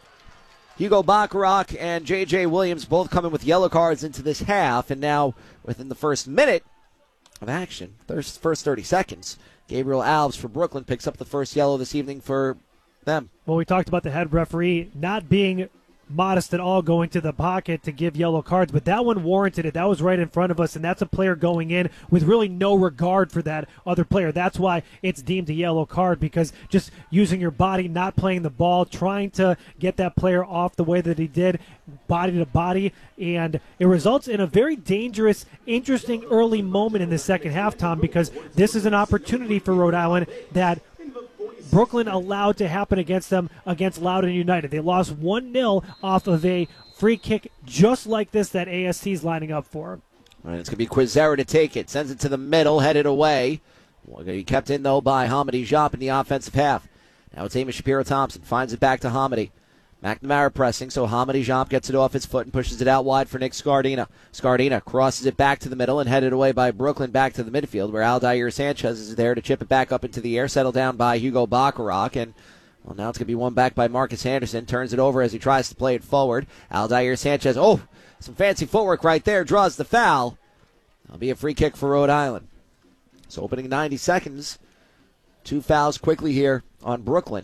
Hugo Bacharach and J J Williams both coming with yellow cards into this half, and now within the first minute of action, first thirty seconds, Gabriel Alves for Brooklyn picks up the first yellow this evening for them. Well, we talked about the head referee not being modest at all, going to the pocket to give yellow cards, but that one warranted it. That was right in front of us, and that's a player going in with really no regard for that other player. That's why it's deemed a yellow card, because just using your body, not playing the ball, trying to get that player off the way that he did, body to body, and it results in a very dangerous, interesting early moment in the second half, Tom, because this is an opportunity for Rhode Island that Brooklyn allowed to happen against them against Loudoun United. They lost one nil off of a free kick just like this that A S T's lining up for. All right, it's going to be Quizera to take it. Sends it to the middle, headed away. Well, he kept in, though, by Hamady Diop in the offensive half. Now it's Amos Shapiro-Thompson. Finds it back to Hamady. McNamara pressing, so Hamady Diop gets it off his foot and pushes it out wide for Nick Scardina. Scardina crosses it back to the middle and headed away by Brooklyn back to the midfield, where Aldair Sanchez is there to chip it back up into the air, settled down by Hugo Bacharach, and well, now it's going to be one back by Marcus Anderson. Turns it over as he tries to play it forward. Aldair Sanchez, oh, some fancy footwork right there, draws the foul. That'll be a free kick for Rhode Island. So opening ninety seconds, two fouls quickly here on Brooklyn.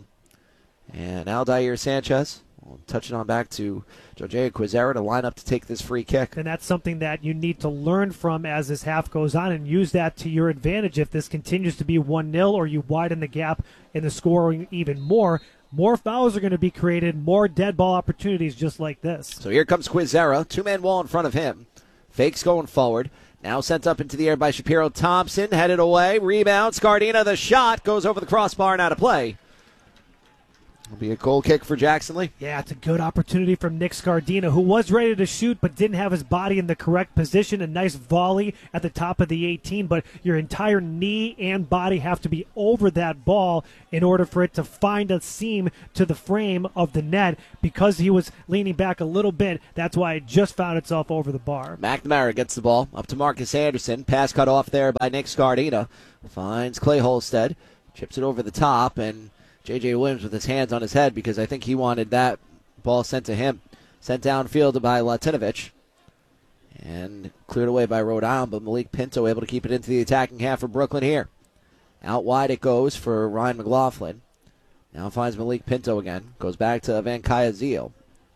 And Aldair Sanchez will touch it on back to Josiah Quizera to line up to take this free kick. And that's something that you need to learn from as this half goes on and use that to your advantage. If this continues to be one nil or you widen the gap in the scoring even more, more fouls are going to be created, more dead ball opportunities just like this. So here comes Quizera, two-man wall in front of him. Fakes going forward. Now sent up into the air by Shapiro Thompson, headed away. Rebound, Scardina, the shot goes over the crossbar and out of play. It'll be a goal kick for Jackson Lee. Yeah, it's a good opportunity from Nick Scardina, who was ready to shoot but didn't have his body in the correct position. A nice volley at the top of the eighteen, but your entire knee and body have to be over that ball in order for it to find a seam to the frame of the net. Because he was leaning back a little bit, that's why it just found itself over the bar. McNamara gets the ball up to Marcus Anderson. Pass cut off there by Nick Scardina. Finds Clay Holstead. Chips it over the top, and J J. Williams with his hands on his head because I think he wanted that ball sent to him. Sent downfield by Latinovich. And cleared away by Rhode Island, but Malik Pinto able to keep it into the attacking half for Brooklyn here. Out wide it goes for Ryan McLaughlin. Now finds Malik Pinto again. Goes back to Van Kaya-Zeal.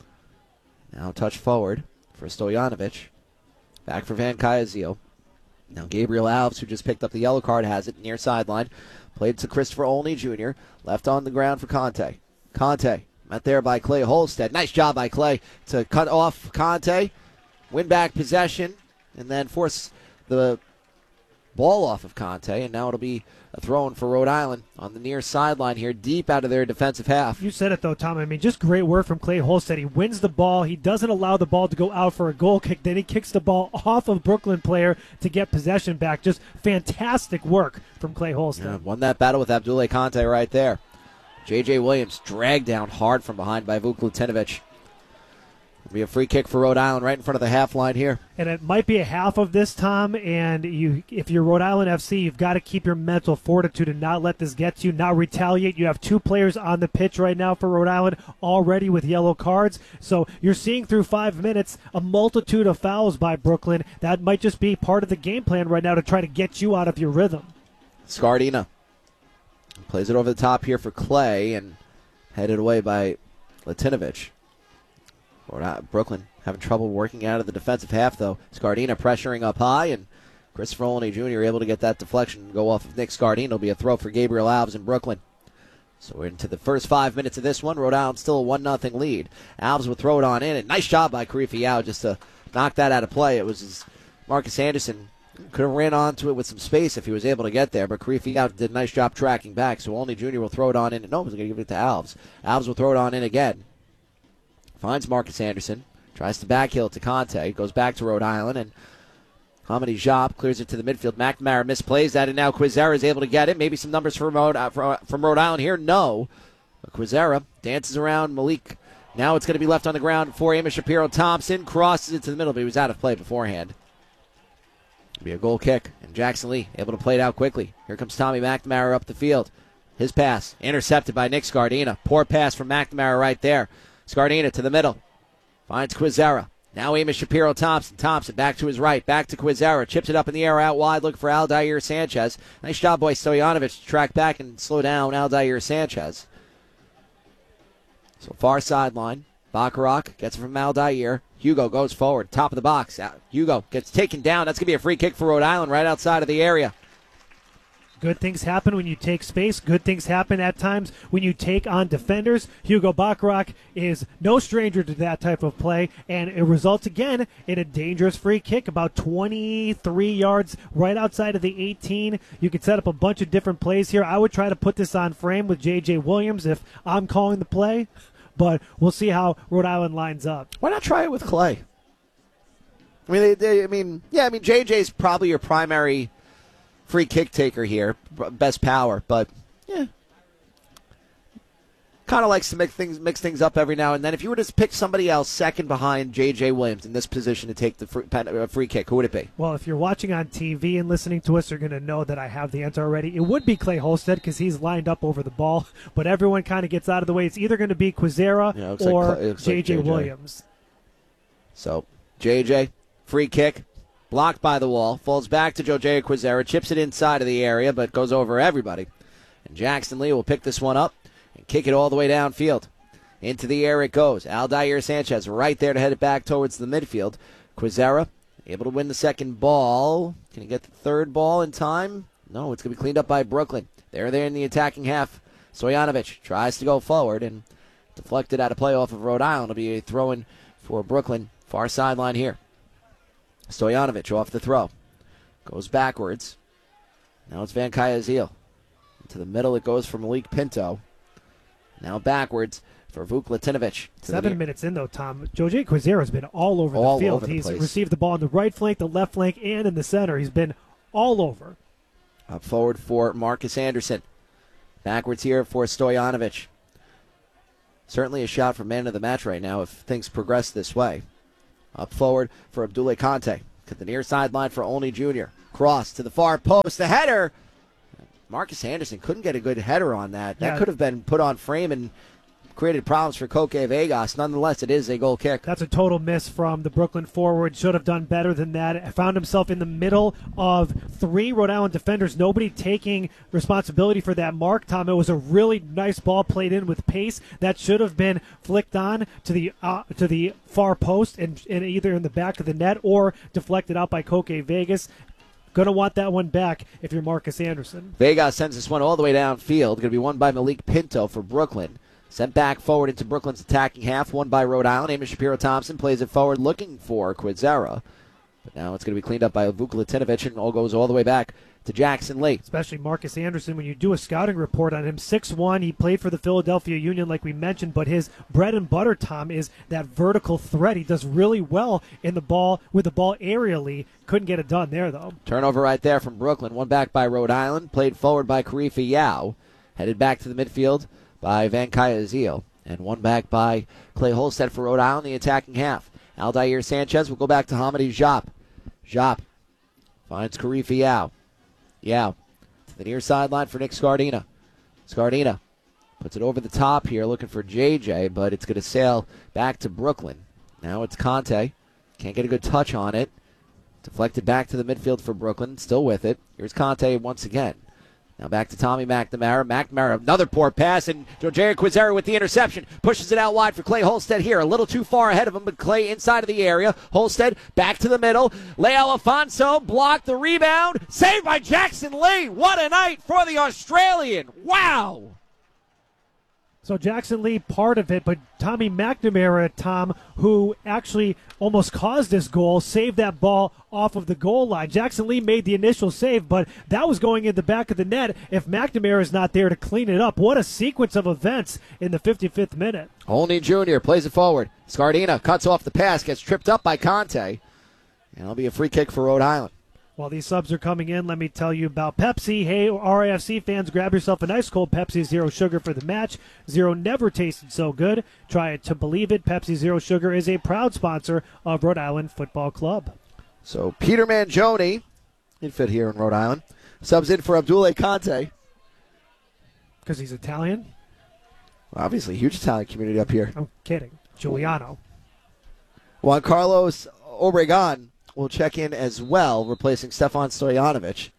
Now touch forward for Stojanovic. Back for Van Kaya-Zeal. Now Gabriel Alves, who just picked up the yellow card, has it near sideline. Played to Christopher Olney Junior Left on the ground for Conte. Conte met there by Clay Holstead. Nice job by Clay to cut off Conte. Win back possession. And then force the ball off of Conte. And now it'll be a throw-in for Rhode Island on the near sideline here, deep out of their defensive half. You said it, though, Tom. I mean, just great work from Clay Holstead. He wins the ball. He doesn't allow the ball to go out for a goal kick. Then he kicks the ball off of Brooklyn player to get possession back. Just fantastic work from Clay Holstead. Yeah, won that battle with Abdoulaye Conte right there. J J. Williams dragged down hard from behind by Vuk Lutinovich. It'll be a free kick for Rhode Island right in front of the half line here. And it might be a half of this, Tom, and you, if you're Rhode Island F C, you've got to keep your mental fortitude and not let this get to you, not retaliate. You have two players on the pitch right now for Rhode Island already with yellow cards, so you're seeing through five minutes a multitude of fouls by Brooklyn. That might just be part of the game plan right now to try to get you out of your rhythm. Scardina plays it over the top here for Clay and headed away by Latinovich. Brooklyn having trouble working out of the defensive half, though. Scardina pressuring up high, and Christopher Olney Junior able to get that deflection and go off of Nick Scardina. It'll be a throw for Gabriel Alves in Brooklyn. So we're into the first five minutes of this one. Rhode Island still a one nothing lead. Alves will throw it on in, and nice job by Karifi Yao just to knock that out of play. It was his Marcus Anderson could have ran onto it with some space if he was able to get there, but Karifi Yao did a nice job tracking back, so Olney Junior will throw it on in. No, he's going to give it to Alves. Alves will throw it on in again. Finds Marcus Anderson. Tries to backheel to Conte. Goes back to Rhode Island. And Hamidi Jop clears it to the midfield. McNamara misplays that. And now Quizera is able to get it. Maybe some numbers from Rhode, uh, from Rhode Island here. No. But Quizera dances around Malik. Now it's going to be left on the ground for Amos Shapiro Thompson. Crosses it to the middle, but he was out of play beforehand. It'll be a goal kick. And Jackson Lee able to play it out quickly. Here comes Tommy McNamara up the field. His pass intercepted by Nick Scardina. Poor pass from McNamara right there. Scardina to the middle. Finds Quizera. Now Amos Shapiro Thompson. Thompson back to his right. Back to Quizera. Chips it up in the air out wide. Looking for Aldair Sanchez. Nice job by Stojanovic to track back and slow down Aldair Sanchez. So far sideline. Bacharach gets it from Aldair. Hugo goes forward. Top of the box. Hugo gets taken down. That's going to be a free kick for Rhode Island right outside of the area. Good things happen when you take space. Good things happen at times when you take on defenders. Hugo Bacharach is no stranger to that type of play, and it results again in a dangerous free kick about twenty-three yards right outside of the eighteen. You could set up a bunch of different plays here. I would try to put this on frame with J J. Williams if I'm calling the play, but we'll see how Rhode Island lines up. Why not try it with Clay? I mean, they, they, I mean, yeah, I mean, J J's probably your primary free kick taker here, best power, but yeah, kind of likes to mix things mix things up every now and then. If you were to pick somebody else second behind J J. Williams in this position to take the free, uh, free kick, who would it be? Well, if you're watching on T V and listening to us, you're going to know that I have the answer already. It would be Clay Holstead because he's lined up over the ball, but everyone kind of gets out of the way. It's either going to be Quizera yeah, or like, J J. Like Williams. So J J, free kick. Blocked by the wall, falls back to Jojea Quizera, chips it inside of the area, but goes over everybody. And Jackson Lee will pick this one up and kick it all the way downfield. Into the air it goes. Aldair Sanchez right there to head it back towards the midfield. Quizera able to win the second ball. Can he get the third ball in time? No, it's going to be cleaned up by Brooklyn. They're there in the attacking half Stojanovic tries to go forward and deflected out of play off of Rhode Island. It'll be a throw-in for Brooklyn. Far sideline here. Stojanovic off the throw. Goes backwards. Now it's Van Kaya-Zeal. To the middle it goes for Malik Pinto. Now backwards for Vuk Latinovic. Seven minutes in, though, Tom. Jose Quizera has been all over all the field. Over the He's place. received the ball in the right flank, the left flank, and in the center. He's been all over. Up forward for Marcus Anderson. Backwards here for Stojanovic. Certainly a shot for man of the match right now if things progress this way. Up forward for Abdoulaye Conte. To the near sideline for Olney Junior Cross to the far post. The header. Marcus Anderson couldn't get a good header on that. That Yeah. could have been put on frame and created problems for Koke Vegas. Nonetheless, it is a goal kick. That's a total miss from the Brooklyn forward. Should have done better than that. Found himself in the middle of three Rhode Island defenders. Nobody taking responsibility for that mark, Tom. It was a really nice ball played in with pace. That should have been flicked on to the uh, to the far post and, and either in the back of the net or deflected out by Koke Vegas. Going to want that one back if you're Marcus Anderson. Vegas sends this one all the way downfield. Going to be won by Malik Pinto for Brooklyn. Sent back forward into Brooklyn's attacking half, won by Rhode Island. Amos Shapiro-Thompson plays it forward looking for Quizera. But now it's going to be cleaned up by Vuk Latinovic, and all goes all the way back to Jackson Lee. Especially Marcus Anderson, when you do a scouting report on him, six one, he played for the Philadelphia Union like we mentioned, but his bread and butter, Tom, is that vertical threat. He does really well in the ball with the ball aerially. Couldn't get it done there, though. Turnover right there from Brooklyn. One back by Rhode Island, played forward by Karifa Yao. Headed back to the midfield by Van Kaya-Zeal. And one back by Clay Holstead for Rhode Island, the attacking half. Aldair Sanchez will go back to Hamadi Jop. Jop finds Karifa Yao. Yao to the near sideline for Nick Scardina. Scardina puts it over the top here looking for J J, but it's going to sail back to Brooklyn. Now it's Conte. Can't get a good touch on it. Deflected back to the midfield for Brooklyn. Still with it. Here's Conte once again. Now back to Tommy McNamara. McNamara, another poor pass, and Jose Quizera with the interception. Pushes it out wide for Clay Holstead here. A little too far ahead of him, but Clay inside of the area. Holstead back to the middle. Leo Alfonso blocked the rebound. Saved by Jackson Lee. What a night for the Australian. Wow. So Jackson Lee part of it, but Tommy McNamara, Tom, who actually almost caused this goal, saved that ball off of the goal line. Jackson Lee made the initial save, but that was going in the back of the net if McNamara is not there to clean it up. What a sequence of events in the fifty-fifth minute. Olney Junior plays it forward. Scardina cuts off the pass, gets tripped up by Conte, and it'll be a free kick for Rhode Island. While these subs are coming in, let me tell you about Pepsi. Hey, R A F C fans, grab yourself a nice cold Pepsi Zero Sugar for the match. Zero never tasted so good. Try it to believe it. Pepsi Zero Sugar is a proud sponsor of Rhode Island Football Club. So Peter Mangione, in fit here in Rhode Island, subs in for Abdoulaye Conte. Because he's Italian? Obviously, huge Italian community up here. I'm kidding. Giuliano. Juan Carlos Obregon will check in as well, replacing Stefan Stojanovic.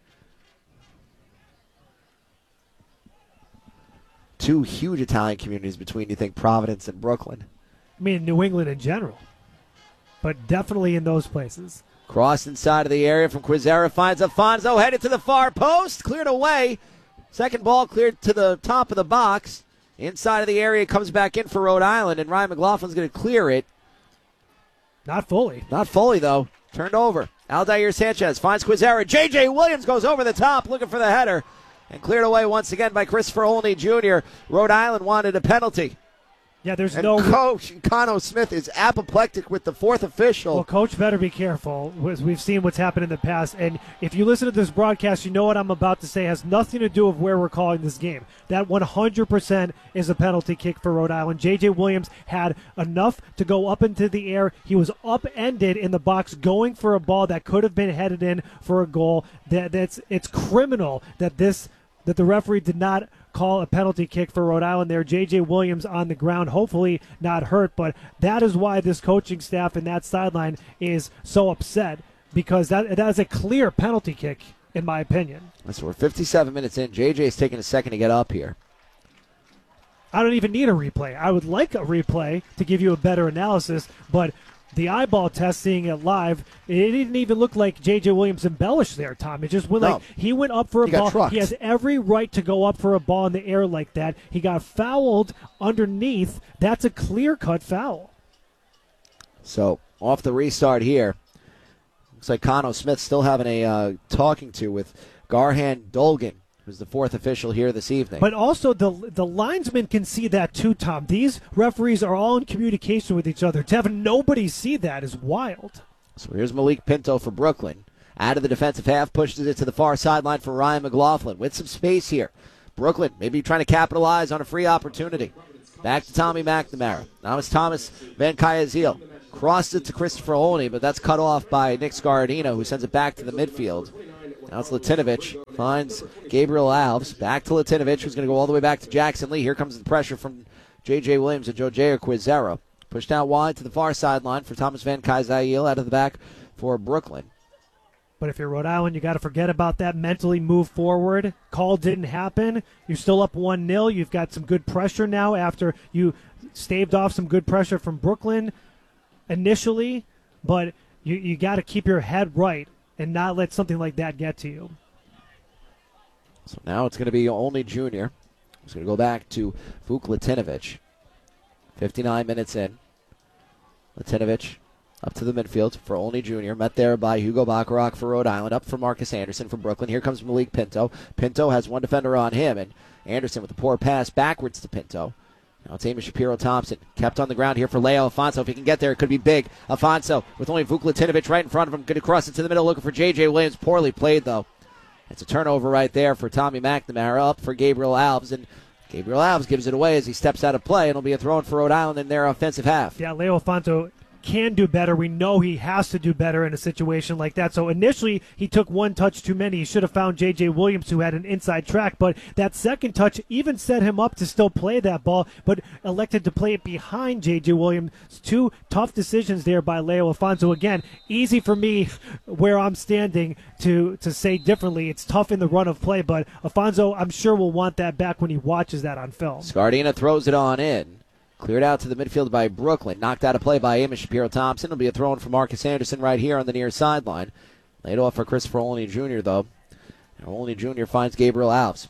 Two huge Italian communities between, you think, Providence and Brooklyn. I mean, New England in general. But definitely in those places. Cross inside of the area from Quizera, finds Alfonso, headed to the far post, cleared away. Second ball cleared to the top of the box. Inside of the area, comes back in for Rhode Island, and Ryan McLaughlin's going to clear it. Not fully. Not fully, though. Turned over. Aldair Sanchez finds Quizera. J J Williams goes over the top looking for the header. And cleared away once again by Christopher Olney Junior Rhode Island wanted a penalty. Yeah, there's And no... Coach Cano Smith is apoplectic with the fourth official. Well, Coach better be careful. We've seen what's happened in the past. And if you listen to this broadcast, you know what I'm about to say has nothing to do with where we're calling this game. That one hundred percent is a penalty kick for Rhode Island. J J Williams had enough to go up into the air. He was upended in the box going for a ball that could have been headed in for a goal. That that's It's criminal that this that the referee did not call a penalty kick for Rhode Island there. J J Williams on the ground, hopefully not hurt, but that is why this coaching staff and that sideline is so upset, because that that is a clear penalty kick, in my opinion. So we're fifty-seven minutes in. J J's taking a second to get up here. I don't even need a replay. I would like a replay to give you a better analysis, but the eyeball test, seeing it live, it didn't even look like J J. Williams embellished there, Tom. It just went No. like he went up for a He got ball. trucked. He has every right to go up for a ball in the air like that. He got fouled underneath. That's a clear-cut foul. So off the restart here. Looks like Connor Smith still having a uh, talking to with Garhan Dolgan, who's the fourth official here this evening. But also, the the linesmen can see that too, Tom. These referees are all in communication with each other. To have nobody see that is wild. So here's Malik Pinto for Brooklyn. Out of the defensive half, pushes it to the far sideline for Ryan McLaughlin with some space here. Brooklyn maybe trying to capitalize on a free opportunity. Back to Tommy McNamara. Now it's Thomas Van Kayazil. Crossed it to Christopher Olney, but that's cut off by Nick Scardino, who sends it back to the midfield. Now it's Latinovich, finds Gabriel Alves, back to Latinovich, who's going to go all the way back to Jackson Lee. Here comes the pressure from J J. Williams and Jojea Quizero. Pushed out wide to the far sideline for Thomas Van Kayzail, out of the back for Brooklyn. But if you're Rhode Island, you got to forget about that. Mentally move forward. Call didn't happen. You're still up one nil. You've got some good pressure now after you staved off some good pressure from Brooklyn initially. But you, you got to keep your head right and not let something like that get to you. So now it's going to be only Junior. It's going to go back to Vuk Latinovich. fifty-nine minutes in. Latinovich up to the midfield for Olney Junior Met there by Hugo Bacharach for Rhode Island. Up for Marcus Anderson for Brooklyn. Here comes Malik Pinto. Pinto has one defender on him, and Anderson with a poor pass backwards to Pinto. Now it's Amos Shapiro-Thompson. Kept on the ground here for Leo Alfonso. If he can get there, it could be big. Alfonso with only Vuk Latinovich right in front of him. Going to cross it to the middle, looking for J J. Williams. Poorly played, though. It's a turnover right there for Tommy McNamara. Up for Gabriel Alves, and Gabriel Alves gives it away as he steps out of play. It'll be a throw in for Rhode Island in their offensive half. Yeah, Leo Alfonso can do better. We know he has to do better in a situation like that. So initially, he took one touch too many. He should have found J J. Williams, who had an inside track. But that second touch even set him up to still play that ball, but elected to play it behind J J. Williams. Two tough decisions there by Leo Alfonso. Again, easy for me where I'm standing to, to say differently. It's tough in the run of play, but Alfonso, I'm sure, will want that back when he watches that on film. Scardina throws it on in. Cleared out to the midfield by Brooklyn. Knocked out of play by Amos Shapiro-Thompson. It'll be a throw-in for Marcus Anderson right here on the near sideline. Laid off for Christopher Olney Junior, though. And Olney Junior finds Gabriel Alves.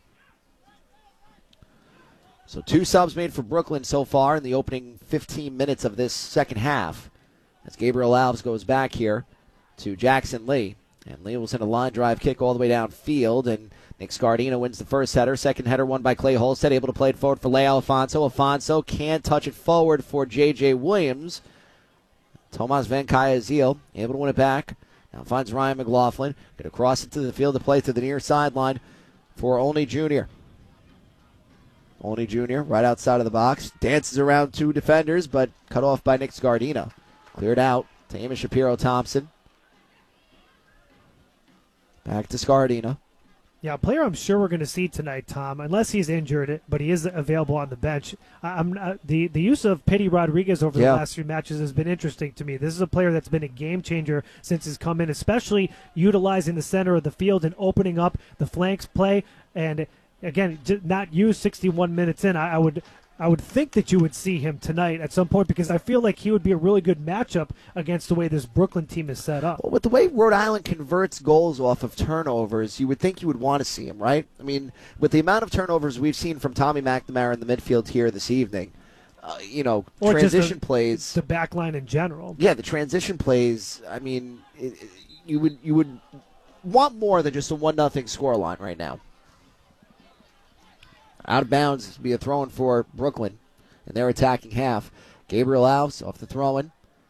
So two subs made for Brooklyn so far in the opening fifteen minutes of this second half. As Gabriel Alves goes back here to Jackson Lee. And Lee will send a line drive kick all the way downfield, and Nick Scardino wins the first header. Second header won by Clay Holstead, able to play it forward for Leo Alfonso. Alfonso can't touch it forward for J J. Williams. Tomas Van Kayazil able to win it back. Now finds Ryan McLaughlin. Going to cross it to the field to play to the near sideline for Olney Junior Olney Junior right outside of the box. Dances around two defenders, but cut off by Nick Scardino. Cleared out to Amos Shapiro-Thompson. Back to Scardino. Yeah, a player I'm sure we're going to see tonight, Tom, unless he's injured, but he is available on the bench. I'm uh, the the use of Petty Rodriguez over yeah. the last few matches has been interesting to me. This is a player that's been a game changer since he's come in, especially utilizing the center of the field and opening up the flanks play. And again, not used sixty-one minutes in. I, I would. I would think that you would see him tonight at some point because I feel like he would be a really good matchup against the way this Brooklyn team is set up. Well, with the way Rhode Island converts goals off of turnovers, you would think you would want to see him, right? I mean, with the amount of turnovers we've seen from Tommy McNamara in the midfield here this evening, uh, you know, or transition the, plays. The back line in general. Yeah, the transition plays, I mean, it, it, you would you would want more than just a one nothing scoreline right now. Out of bounds, be a throw-in for Brooklyn in their attacking half. Gabriel Alves off the throw-in.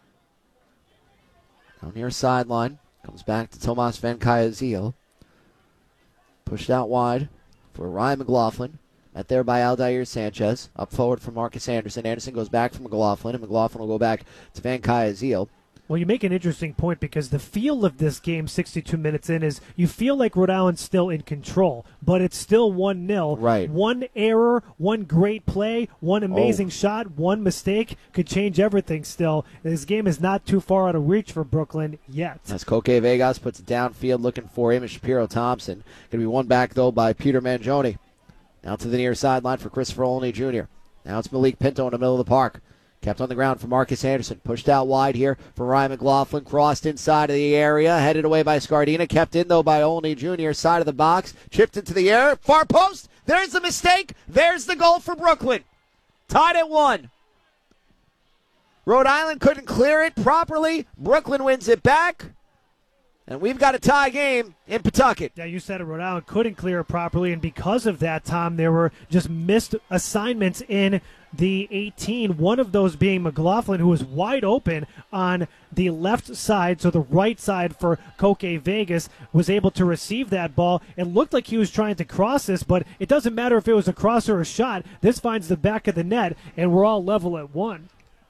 Down near sideline. Comes back to Tomas Van Kayazil. Pushed out wide for Ryan McLaughlin. Met there by Aldair Sanchez. Up forward for Marcus Anderson. Anderson goes back for McLaughlin, and McLaughlin will go back to Van Kayazil. Well, you make an interesting point because the feel of this game sixty-two minutes in is you feel like Rhode Island's still in control, but it's still one nil. Right. One error, one great play, one amazing oh. shot, one mistake could change everything still. This game is not too far out of reach for Brooklyn yet. As Coque Vegas puts it downfield looking for Amos Shapiro-Thompson. Going to be won back, though, by Peter Mangione. Now to the near sideline for Christopher Olney Junior Now it's Malik Pinto in the middle of the park. Kept on the ground for Marcus Anderson. Pushed out wide here for Ryan McLaughlin. Crossed inside of the area. Headed away by Scardina. Kept in, though, by Olney Junior Side of the box. Chipped into the air. Far post. There's the mistake. There's the goal for Brooklyn. Tied at one. Rhode Island couldn't clear it properly. Brooklyn wins it back. And we've got a tie game in Pawtucket. Yeah, you said it. Rhode Island couldn't clear it properly, and because of that, Tom, there were just missed assignments in the eighteen. One of those being McLaughlin, who was wide open on the left side, so the right side for Koke Vegas, was able to receive that ball. It looked like he was trying to cross this, but it doesn't matter if it was a cross or a shot. This finds the back of the net, and we're all level at one.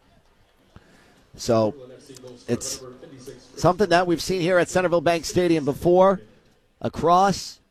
So it's something that we've seen here at Centerville Bank Stadium before. A cross